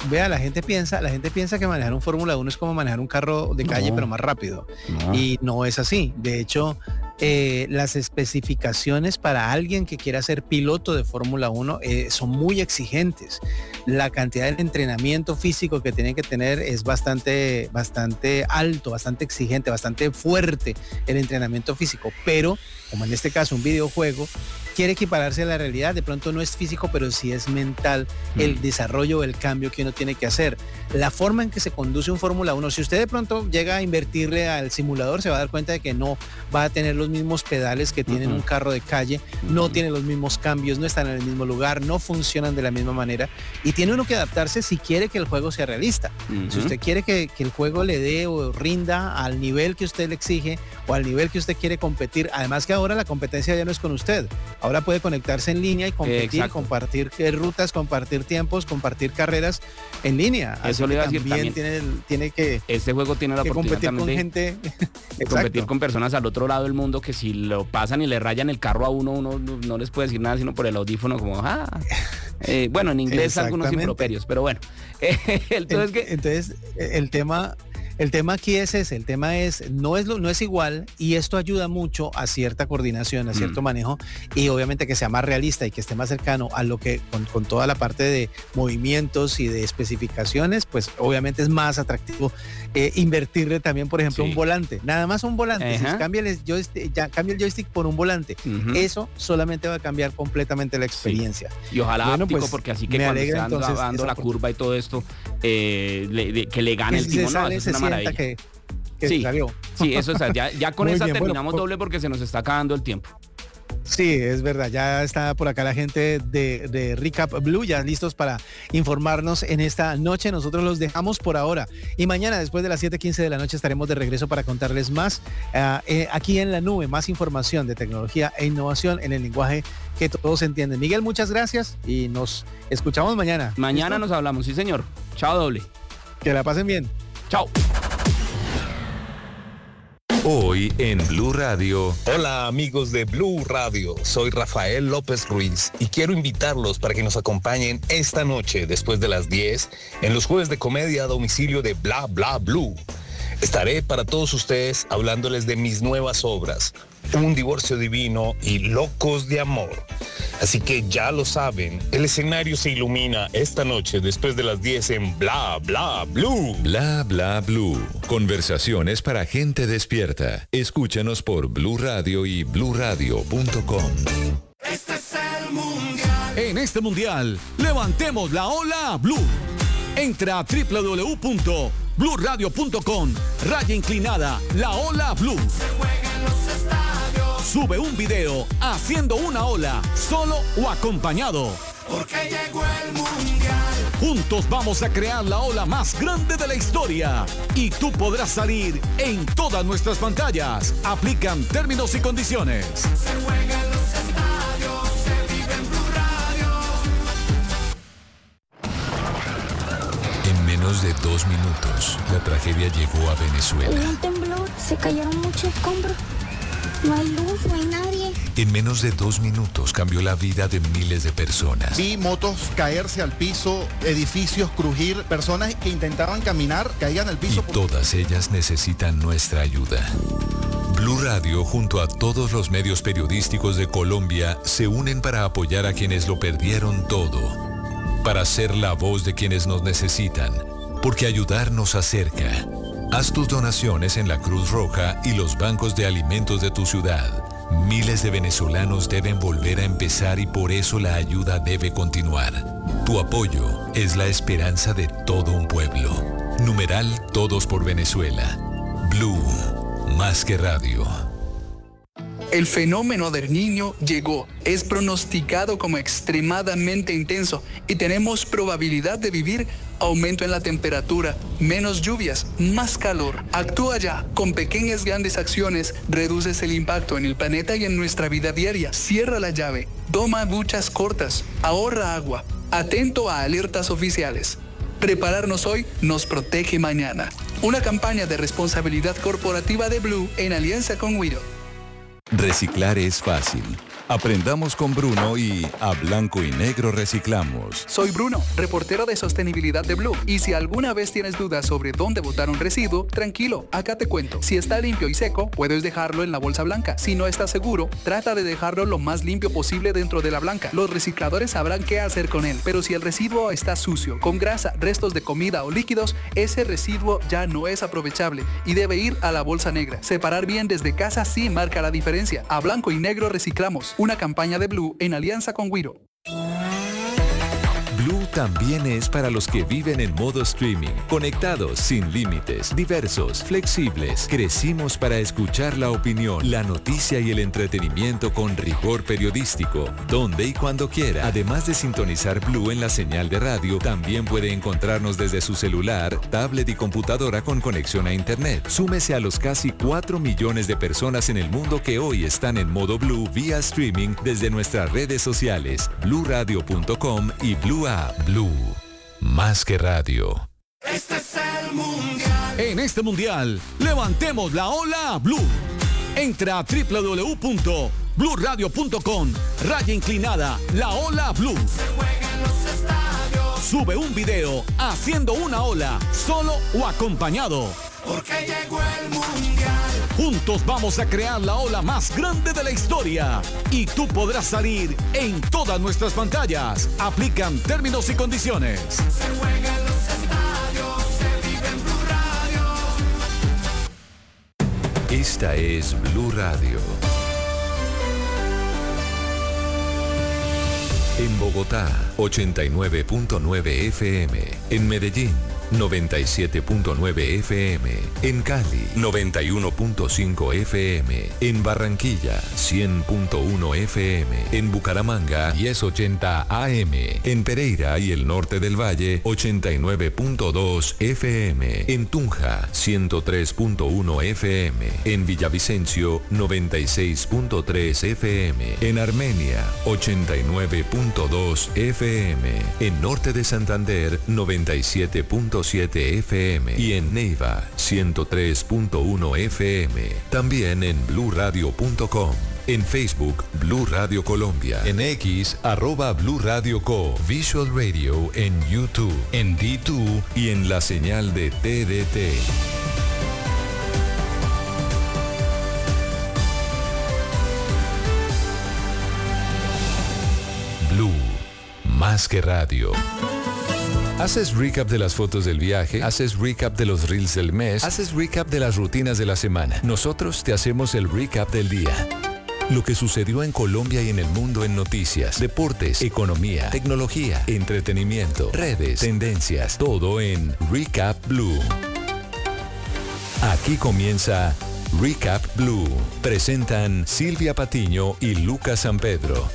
vea, la gente piensa, la gente piensa que manejar un Fórmula uno es como manejar un carro de calle, No. pero más rápido. No. Y no es así. De hecho, eh, las especificaciones para alguien que quiera ser piloto de Fórmula uno eh, son muy exigentes. La cantidad de entrenamiento físico que tienen que tener es bastante, bastante alto, bastante exigente, bastante fuerte el entrenamiento físico. Pero, como en este caso un videojuego, quiere equipararse a la realidad. De pronto no es físico, pero sí es mental Mm. el desarrollo, el cambio que uno tiene que hacer. La forma en que se conduce un Fórmula uno, si usted de pronto llega a invertirle al simulador, se va a dar cuenta de que no va a tener los mismos pedales que tienen Ujú. un carro de calle, no tiene los mismos cambios, no están en el mismo lugar, no funcionan de la misma manera y tiene uno que adaptarse si quiere que el juego sea realista. Ujú. Si usted quiere que, que el juego le dé o rinda al nivel que usted le exige o al nivel que usted quiere competir, además que ahora la competencia ya no es con usted, ahora puede conectarse en línea y competir, Exacto. compartir eh, rutas, compartir tiempos, compartir carreras en línea. Eso Así le que iba a decir también también. tiene, el- tiene que, Este juego tiene la que oportunidad competir con también de, gente. de competir Exacto. con personas al otro lado del mundo que si lo pasan y le rayan el carro a uno, uno no, no les puede decir nada sino por el audífono como, ah. Eh, bueno, en inglés algunos Exactamente. improperios, pero bueno. Entonces, que Entonces, el tema, el tema aquí es ese, el tema es, no es, lo, no es igual y esto ayuda mucho a cierta coordinación, a cierto Mm. manejo y obviamente que sea más realista y que esté más cercano a lo que, con, con toda la parte de movimientos y de especificaciones, pues obviamente es más atractivo eh, invertirle también, por ejemplo, Sí. un volante, nada más un volante, si Ajá. cambia el joystick, ya cambia el joystick por un volante, Ujú. eso solamente va a cambiar completamente la experiencia. Y ojalá Bueno, áptico, pues, porque así que me cuando alegra esté dando, entonces dando esa la oportunidad. curva y todo esto, eh, le- de- que le gane Que el si se timón, no, sale, eso se es una sienta maravilla. que, que Sí. se salió. Sí, eso está. Ya, ya con Muy esa bien, bueno, terminamos por- doble porque se nos está acabando el tiempo. Sí, es verdad. Ya está por acá la gente de, de Recap Blue, ya listos para informarnos en esta noche. Nosotros los dejamos por ahora. Y mañana, después de las siete quince de la noche, estaremos de regreso para contarles más uh, eh, aquí en la nube, más información de tecnología e innovación en el lenguaje que todos entienden. Miguel, muchas gracias y nos escuchamos mañana. Mañana ¿Listo? nos hablamos, sí señor. Chao doble. Que la pasen bien. Chao. Hoy en Blue Radio, Hola amigos de Blue Radio, soy Rafael López Ruiz y quiero invitarlos para que nos acompañen esta noche después de las diez en los jueves de comedia a domicilio de Bla Bla Blue. Estaré para todos ustedes hablándoles de mis nuevas obras, Un divorcio divino y Locos de amor. Así que ya lo saben, el escenario se ilumina esta noche después de las diez en Bla Bla Blue. Bla Bla Blue. Conversaciones para gente despierta. Escúchanos por Blue Radio y blue radio punto com. En este mundial, levantemos la ola Blue. Entra a doble u doble u doble u punto blue radio punto com, raya inclinada, la ola Blue. Sube un video haciendo una ola, solo o acompañado. Porque llegó el mundial. Juntos vamos a crear la ola más grande de la historia. Y tú podrás salir en todas nuestras pantallas. Aplican términos y condiciones. Se juega en los estadios, se vive en Blue Radio. En menos de dos minutos, la tragedia llegó a Venezuela. Hubo un temblor, se cayeron muchos escombros. No hay luz, no hay nadie. En menos de dos minutos cambió la vida de miles de personas. Vi motos caerse al piso, edificios crujir, personas que intentaban caminar, caían al piso. Y todas ellas necesitan nuestra ayuda. Blue Radio junto a todos los medios periodísticos de Colombia se unen para apoyar a quienes lo perdieron todo. Para ser la voz de quienes nos necesitan. Porque ayudar nos acerca. Haz tus donaciones en la Cruz Roja y los bancos de alimentos de tu ciudad. Miles de venezolanos deben volver a empezar y por eso la ayuda debe continuar. Tu apoyo es la esperanza de todo un pueblo. Numeral Todos por Venezuela. Blue, más que radio. El fenómeno del Niño llegó, es pronosticado como extremadamente intenso y tenemos probabilidad de vivir aumento en la temperatura, menos lluvias, más calor. Actúa ya, con pequeñas grandes acciones reduces el impacto en el planeta y en nuestra vida diaria. Cierra la llave, toma duchas cortas, ahorra agua, atento a alertas oficiales. Prepararnos hoy nos protege mañana. Una campaña de responsabilidad corporativa de Blue en alianza con Wido. Reciclar es fácil. Aprendamos con Bruno y a blanco y negro reciclamos. Soy Bruno, reportero de sostenibilidad de Blue. Y si alguna vez tienes dudas sobre dónde botar un residuo, tranquilo, acá te cuento. Si está limpio y seco, puedes dejarlo en la bolsa blanca. Si no estás seguro, trata de dejarlo lo más limpio posible dentro de la blanca. Los recicladores sabrán qué hacer con él. Pero si el residuo está sucio, con grasa, restos de comida o líquidos, ese residuo ya no es aprovechable y debe ir a la bolsa negra. Separar bien desde casa sí marca la diferencia. A blanco y negro reciclamos. Una campaña de Blue en alianza con Wiro. Blue también es para los que viven en modo streaming, conectados, sin límites, diversos, flexibles. Crecimos para escuchar la opinión, la noticia y el entretenimiento con rigor periodístico, donde y cuando quiera. Además de sintonizar Blue en la señal de radio, también puede encontrarnos desde su celular, tablet y computadora con conexión a internet. Súmese a los casi cuatro millones de personas en el mundo que hoy están en modo Blue vía streaming desde nuestras redes sociales, blue radio punto com y Blue App. Blue, más que radio. Este es el mundial. En este mundial, levantemos la ola Blue. Entra a doble u doble u doble u punto blue radio punto com, raya inclinada, la ola Blue. Se juega en los estadios. Sube un video haciendo una ola, solo o acompañado. Porque llegó el mundial. Juntos vamos a crear la ola más grande de la historia. Y tú podrás salir en todas nuestras pantallas. Aplican términos y condiciones. Se juega en los estadios, se vive en Blue Radio. Esta es Blue Radio. En Bogotá, ochenta y nueve punto nueve F M. En Medellín, noventa y siete punto nueve F M. En Cali, noventa y uno punto cinco F M. En Barranquilla, cien punto uno F M. En Bucaramanga, diez ochenta A M. En Pereira y el norte del Valle, ochenta y nueve punto dos F M. En Tunja, ciento tres punto uno F M. En Villavicencio, noventa y seis punto tres F M. En Armenia, ochenta y nueve punto dos F M. En norte de Santander, noventa y siete punto siete F M. Y en Neiva, ciento tres punto uno F M. También en blue radio punto com. En Facebook, Blue Radio Colombia. En X, arroba Blue Radio Co. Visual Radio en YouTube, en D dos y en la señal de T D T. Blue, más que radio. ¿Haces recap de las fotos del viaje? ¿Haces recap de los reels del mes? ¿Haces recap de las rutinas de la semana? Nosotros te hacemos el recap del día. Lo que sucedió en Colombia y en el mundo en noticias, deportes, economía, tecnología, entretenimiento, redes, tendencias, todo en Recap Blue. Aquí comienza Recap Blue. Presentan Silvia Patiño y Lucas San Pedro.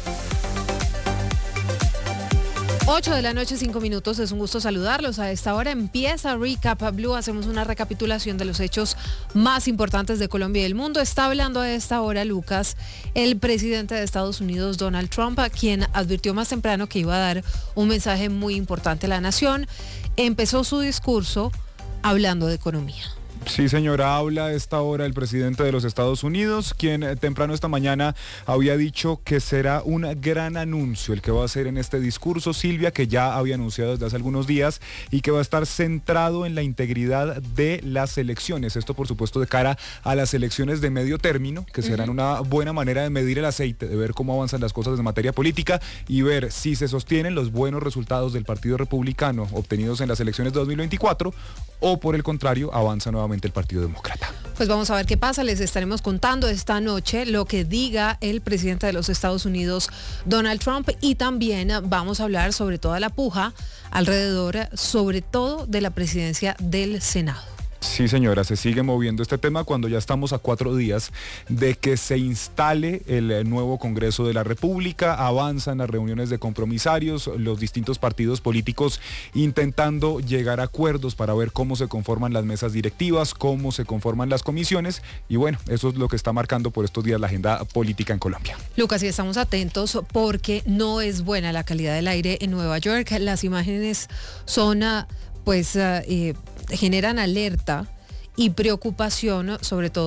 ocho de la noche, cinco minutos. Es un gusto saludarlos. A esta hora empieza Recap Blue. Hacemos una recapitulación de los hechos más importantes de Colombia y del mundo. Está hablando a esta hora, Lucas, el presidente de Estados Unidos, Donald Trump, a quien advirtió más temprano que iba a dar un mensaje muy importante a la nación. Empezó su discurso hablando de economía. Sí, señora, habla a esta hora el presidente de los Estados Unidos, quien eh, temprano esta mañana había dicho que será un gran anuncio el que va a hacer en este discurso, Silvia, que ya había anunciado desde hace algunos días y que va a estar centrado en la integridad de las elecciones. Esto, por supuesto, de cara a las elecciones de medio término, que serán uh-huh. una buena manera de medir el aceite, de ver cómo avanzan las cosas en materia política y ver si se sostienen los buenos resultados del Partido Republicano obtenidos en las elecciones de dos mil veinticuatro o, por el contrario, avanza nuevamente el Partido Demócrata. Pues vamos a ver qué pasa. Les estaremos contando esta noche lo que diga el presidente de los Estados Unidos, Donald Trump, y también vamos a hablar sobre toda la puja alrededor, sobre todo de la presidencia del Senado. Sí, señora, se sigue moviendo este tema cuando ya estamos a cuatro días de que se instale el nuevo Congreso de la República. Avanzan las reuniones de compromisarios, los distintos partidos políticos intentando llegar a acuerdos para ver cómo se conforman las mesas directivas, cómo se conforman las comisiones, y bueno, eso es lo que está marcando por estos días la agenda política en Colombia. Lucas, y estamos atentos porque no es buena la calidad del aire en Nueva York. Las imágenes son, pues, uh, eh, generan alerta y preocupación, sobre todo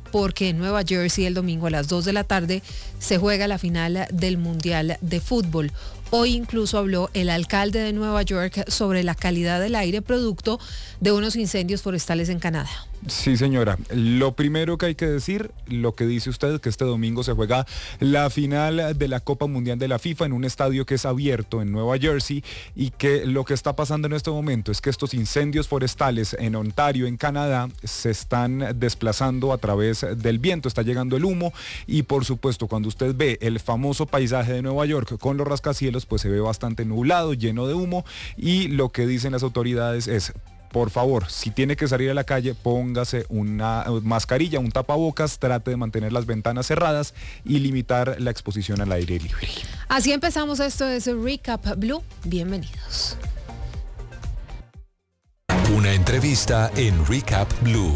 porque en Nueva Jersey el domingo a las dos de la tarde se juega la final del Mundial de Fútbol. Hoy incluso habló el alcalde de Nueva York sobre la calidad del aire producto de unos incendios forestales en Canadá. Sí, señora. Lo primero que hay que decir, lo que dice usted, que este domingo se juega la final de la Copa Mundial de la FIFA en un estadio que es abierto en Nueva Jersey y que lo que está pasando en este momento es que estos incendios forestales en Ontario, en Canadá, se están desplazando a través del viento, está llegando el humo y por supuesto cuando usted ve el famoso paisaje de Nueva York con los rascacielos, pues se ve bastante nublado, lleno de humo y lo que dicen las autoridades es: por favor, si tiene que salir a la calle, póngase una mascarilla, un tapabocas, trate de mantener las ventanas cerradas y limitar la exposición al aire libre. Así empezamos, esto es Recap Blue, bienvenidos. Una entrevista en Recap Blue.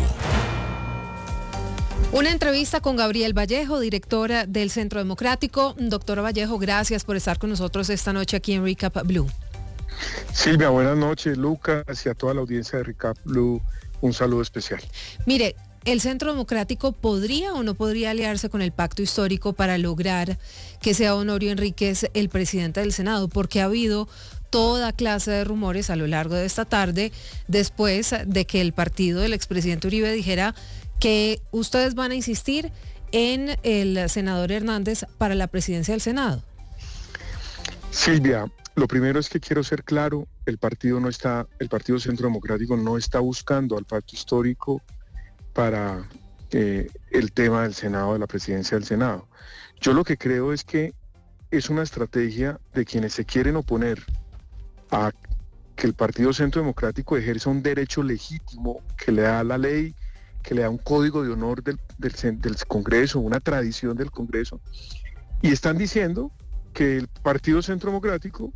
Una entrevista con Gabriel Vallejo, directora del Centro Democrático. Doctora Vallejo, gracias por estar con nosotros esta noche aquí en Recap Blue. Silvia, buenas noches, Lucas, y a toda la audiencia de Recap Blue, un saludo especial. Mire, ¿el Centro Democrático podría o no podría aliarse con el Pacto Histórico para lograr que sea Honorio Enríquez el presidente del Senado? Porque ha habido toda clase de rumores a lo largo de esta tarde, después de que el partido del expresidente Uribe dijera que ustedes van a insistir en el senador Hernández para la presidencia del Senado. Silvia, lo primero es que quiero ser claro, el partido no está, el Partido Centro Democrático no está buscando al pacto histórico para eh, el tema del Senado, de la presidencia del Senado. Yo lo que creo es que es una estrategia de quienes se quieren oponer a que el Partido Centro Democrático ejerza un derecho legítimo que le da la ley, que le da un código de honor del, del, del Congreso, una tradición del Congreso, y están diciendo que el Partido Centro Democrático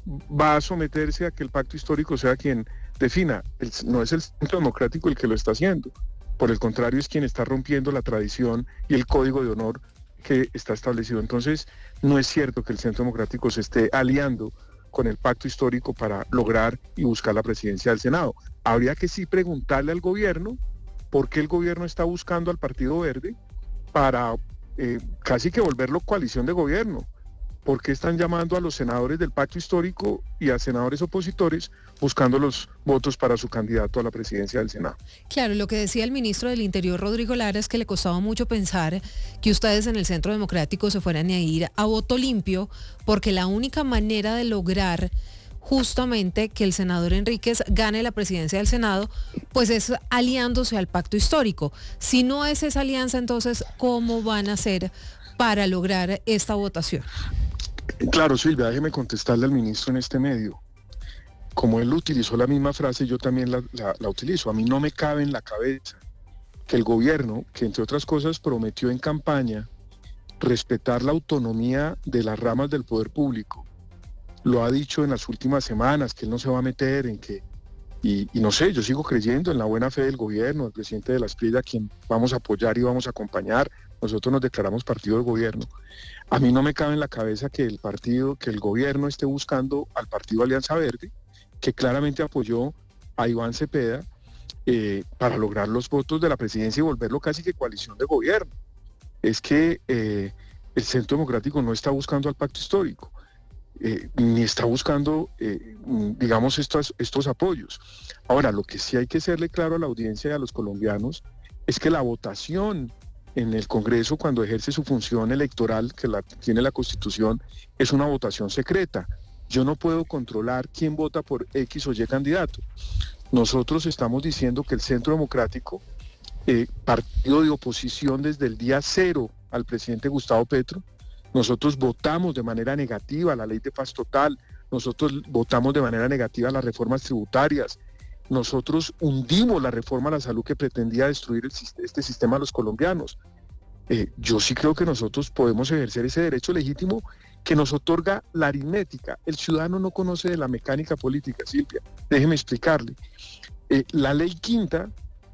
va a someterse a que el pacto histórico sea quien defina. El, no es el Centro Democrático el que lo está haciendo, por el contrario es quien está rompiendo la tradición y el código de honor que está establecido. Entonces no es cierto que el Centro Democrático se esté aliando con el pacto histórico para lograr y buscar la presidencia del Senado. Habría que sí preguntarle al gobierno por qué el gobierno está buscando al Partido Verde para eh, casi que volverlo coalición de gobierno. ¿Por qué están llamando a los senadores del pacto histórico y a senadores opositores buscando los votos para su candidato a la presidencia del Senado? Claro, lo que decía el ministro del Interior, Rodrigo Lara, es que le costaba mucho pensar que ustedes en el Centro Democrático se fueran a ir a voto limpio, porque la única manera de lograr justamente que el senador Enríquez gane la presidencia del Senado, pues es aliándose al pacto histórico. Si no es esa alianza, entonces, ¿cómo van a hacer para lograr esta votación? Claro, Silvia, déjeme contestarle al ministro en este medio. Como él utilizó la misma frase, yo también la, la, la utilizo. A mí no me cabe en la cabeza que el gobierno, que entre otras cosas prometió en campaña respetar la autonomía de las ramas del poder público, lo ha dicho en las últimas semanas, que él no se va a meter en que, y, y no sé, yo sigo creyendo en la buena fe del gobierno, del presidente de la Esprilla, a quien vamos a apoyar y vamos a acompañar. Nosotros nos declaramos partido del gobierno. A mí no me cabe en la cabeza que el partido, que el gobierno esté buscando al partido Alianza Verde, que claramente apoyó a Iván Cepeda eh, para lograr los votos de la presidencia y volverlo casi que coalición de gobierno. Es que eh, el Centro Democrático no está buscando al pacto histórico, eh, ni está buscando, eh, digamos, estos, estos apoyos. Ahora, lo que sí hay que serle claro a la audiencia y a los colombianos es que la votación en el Congreso, cuando ejerce su función electoral, que la tiene la Constitución, es una votación secreta. Yo no puedo controlar quién vota por X o Y candidato. Nosotros estamos diciendo que el Centro Democrático, eh, partido de oposición desde el día cero al presidente Gustavo Petro, nosotros votamos de manera negativa la ley de paz total, nosotros votamos de manera negativa las reformas tributarias, nosotros hundimos la reforma a la salud que pretendía destruir el, este sistema de los colombianos. Eh, yo sí creo que nosotros podemos ejercer ese derecho legítimo que nos otorga la aritmética. El ciudadano no conoce de la mecánica política, Silvia. Déjeme explicarle. Eh, la ley quinta,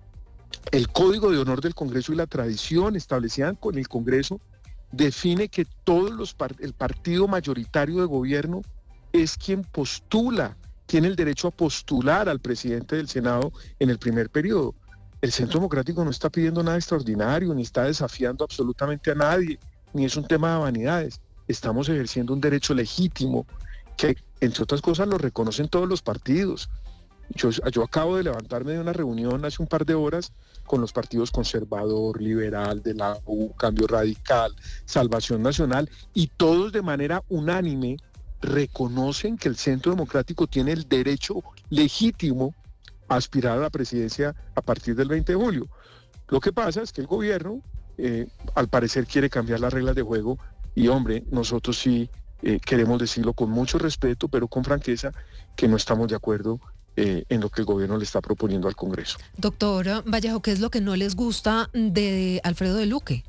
el Código de Honor del Congreso y la tradición establecida con el Congreso define que todos los part- el partido mayoritario de gobierno es quien postula, tiene el derecho a postular al presidente del Senado en el primer periodo. el Centro Democrático no está pidiendo nada extraordinario, ni está desafiando absolutamente a nadie, ni es un tema de vanidades. Estamos ejerciendo un derecho legítimo que, entre otras cosas, lo reconocen todos los partidos. Yo, yo acabo de levantarme de una reunión hace un par de horas con los partidos Conservador, Liberal, de la U, Cambio Radical, Salvación Nacional, y todos de manera unánime reconocen que el Centro Democrático tiene el derecho legítimo a aspirar a la presidencia a partir del veinte de julio. Lo que pasa es que el gobierno, eh, al parecer, quiere cambiar las reglas de juego, y hombre, nosotros sí eh, queremos decirlo con mucho respeto, pero con franqueza, que no estamos de acuerdo Eh, en lo que el gobierno le está proponiendo al Congreso. Doctor Vallejo, ¿qué es lo que no les gusta de Alfredo de Luque?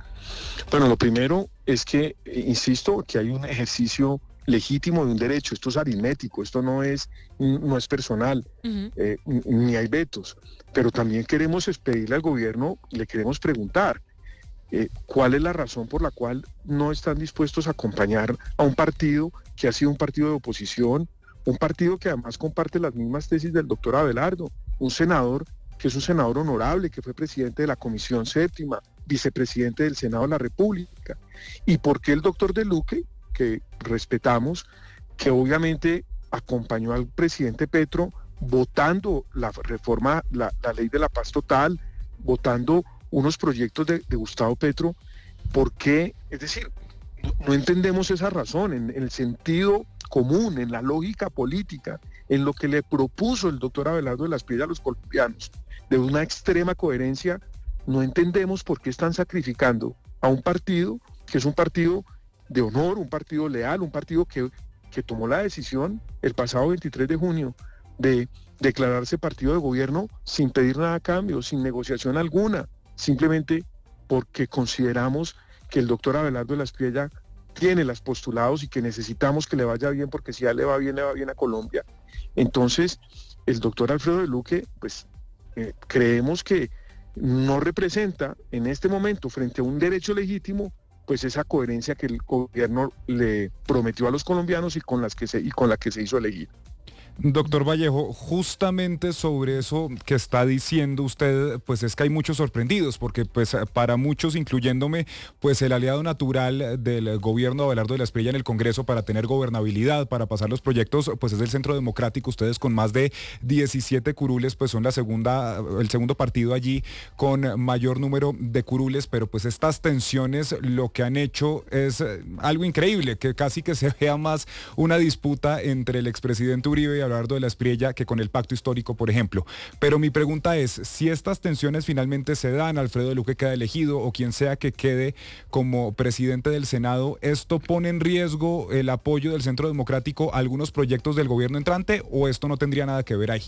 Bueno, lo primero es que, eh, insisto, que hay un ejercicio legítimo de un derecho. Esto es aritmético, esto no es, no es personal, uh-huh. eh, ni hay vetos. Pero también queremos pedirle al gobierno, le queremos preguntar, eh, ¿cuál es la razón por la cual no están dispuestos a acompañar a un partido que ha sido un partido de oposición, un partido que además comparte las mismas tesis del doctor Abelardo, un senador que es un senador honorable, que fue presidente de la Comisión Séptima, vicepresidente del Senado de la República? ¿Y por qué el doctor de Luque, que respetamos, que obviamente acompañó al presidente Petro votando la reforma, la, la ley de la paz total, votando unos proyectos de, de Gustavo Petro? ¿Por qué? Es decir, no, no entendemos esa razón en, en el sentido común, en la lógica política, en lo que le propuso el doctor Abelardo de la Espriella a los colombianos, de una extrema coherencia. No entendemos por qué están sacrificando a un partido que es un partido de honor, un partido leal, un partido que, que tomó la decisión el pasado veintitrés de junio de declararse partido de gobierno sin pedir nada a cambio, sin negociación alguna, simplemente porque consideramos que el doctor Abelardo de la Espriella tiene los postulados y que necesitamos que le vaya bien, porque si ya le va bien, le va bien a Colombia. Entonces, el doctor Alfredo de Luque, pues eh, creemos que no representa en este momento, frente a un derecho legítimo, pues esa coherencia que el gobierno le prometió a los colombianos y con las que se, y con la que se hizo elegir. Doctor Vallejo, justamente sobre eso que está diciendo usted, pues es que hay muchos sorprendidos, porque pues para muchos, incluyéndome, pues el aliado natural del gobierno de Abelardo de la Espriella en el Congreso para tener gobernabilidad, para pasar los proyectos, pues es el Centro Democrático. Ustedes con más de diecisiete curules, pues son la segunda, el segundo partido allí con mayor número de curules, pero pues estas tensiones lo que han hecho es algo increíble, que casi que se vea más una disputa entre el expresidente Uribe y Abelardo de la Espriella que con el pacto histórico, por ejemplo. Pero mi pregunta es, si estas tensiones finalmente se dan, Alfredo de Luque queda elegido o quien sea que quede como presidente del Senado, ¿esto pone en riesgo el apoyo del Centro Democrático a algunos proyectos del gobierno entrante o esto no tendría nada que ver ahí?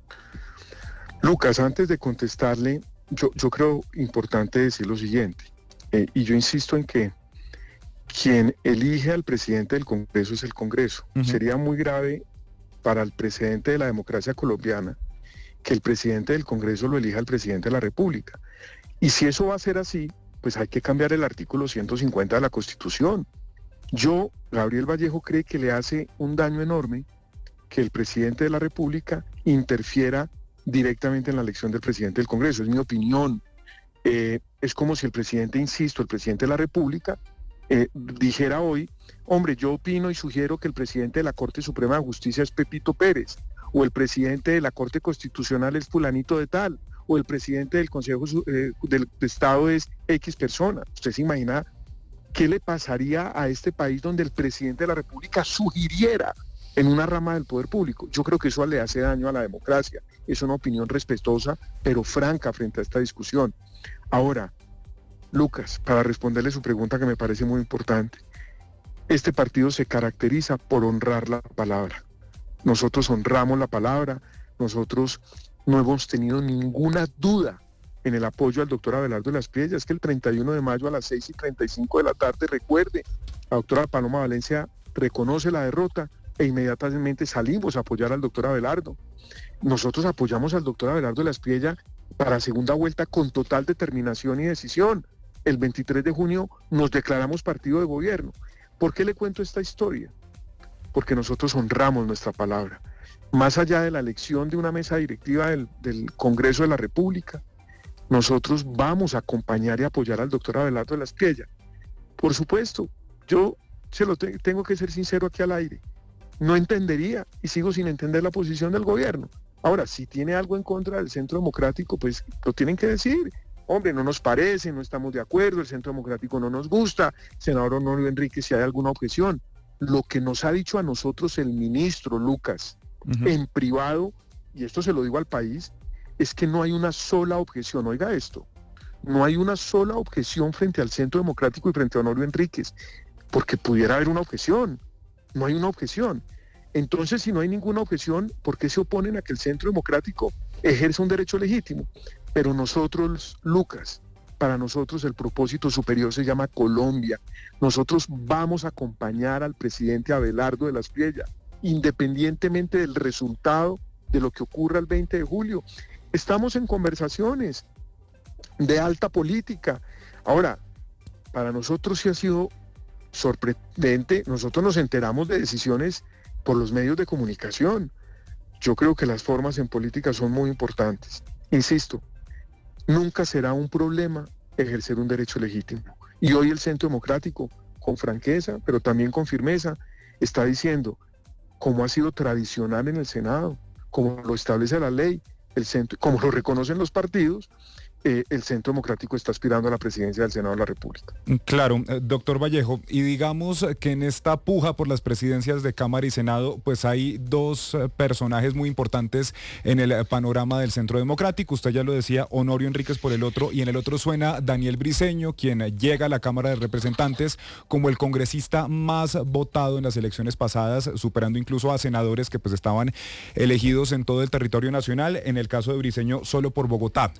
Lucas, antes de contestarle, yo, yo creo importante decir lo siguiente, eh, y yo insisto en que quien elige al presidente del Congreso es el Congreso. Uh-huh. Sería muy grave para el precedente de la democracia colombiana que el presidente del Congreso lo elija el presidente de la República. Y si eso va a ser así, pues hay que cambiar el artículo ciento cincuenta de la Constitución. Yo, Gabriel Vallejo, cree que le hace un daño enorme que el presidente de la República interfiera directamente en la elección del presidente del Congreso. Es mi opinión. Eh, es como si el presidente, insisto, el presidente de la República, eh, dijera hoy, hombre, yo opino y sugiero que el presidente de la Corte Suprema de Justicia es Pepito Pérez, o el presidente de la Corte Constitucional es fulanito de tal, o el presidente del Consejo eh, del Estado es X persona. ¿Usted se imagina qué le pasaría a este país donde el presidente de la República sugiriera en una rama del poder público? Yo creo que eso le hace daño a la democracia. Es una opinión respetuosa, pero franca frente a esta discusión. Ahora, Lucas, para responderle su pregunta que me parece muy importante, este partido se caracteriza por honrar la palabra. Nosotros honramos la palabra, nosotros no hemos tenido ninguna duda en el apoyo al doctor Abelardo de la Espriella. Es que el treinta y uno de mayo a las seis y treinta y cinco de la tarde, recuerde, la doctora Paloma Valencia reconoce la derrota e inmediatamente salimos a apoyar al doctor Abelardo. Nosotros apoyamos al doctor Abelardo de la Espriella para segunda vuelta con total determinación y decisión. El veintitrés de junio nos declaramos partido de gobierno. ¿Por qué le cuento esta historia? Porque nosotros honramos nuestra palabra. Más allá de la elección de una mesa directiva del, del Congreso de la República, nosotros vamos a acompañar y apoyar al doctor Abelardo de la Espriella. Por supuesto, yo se lo te- tengo que ser sincero aquí al aire. No entendería y sigo sin entender la posición del gobierno. Ahora, si tiene algo en contra del Centro Democrático, pues lo tienen que decir. Hombre, no nos parece, no estamos de acuerdo, el Centro Democrático no nos gusta, senador Honorio Enríquez, si hay alguna objeción. Lo que nos ha dicho a nosotros el ministro Lucas, uh-huh. en privado, y esto se lo digo al país, es que no hay una sola objeción. Oiga esto, no hay una sola objeción frente al Centro Democrático y frente a Honorio Enríquez, porque pudiera haber una objeción. No hay una objeción. Entonces, si no hay ninguna objeción, ¿por qué se oponen a que el Centro Democrático ejerza un derecho legítimo? Pero nosotros, Lucas, para nosotros el propósito superior se llama Colombia. Nosotros vamos a acompañar al presidente Abelardo de la Espriella, independientemente del resultado de lo que ocurra el veinte de julio. Estamos en conversaciones de alta política. Ahora, para nosotros sí ha sido sorprendente. Nosotros nos enteramos de decisiones por los medios de comunicación. Yo creo que las formas en política son muy importantes. Insisto, nunca será un problema ejercer un derecho legítimo. Y hoy el Centro Democrático, con franqueza, pero también con firmeza, está diciendo, como ha sido tradicional en el Senado, como lo establece la ley, el centro, como lo reconocen los partidos, Eh, el Centro Democrático está aspirando a la presidencia del Senado de la República. Claro, eh, doctor Vallejo, y digamos que en esta puja por las presidencias de Cámara y Senado, pues hay dos eh, personajes muy importantes en el eh, panorama del Centro Democrático. Usted ya lo decía, Honorio Enríquez por el otro, y en el otro suena Daniel Briceño, quien llega a la Cámara de Representantes como el congresista más votado en las elecciones pasadas, superando incluso a senadores que pues estaban elegidos en todo el territorio nacional, en el caso de Briceño solo por Bogotá.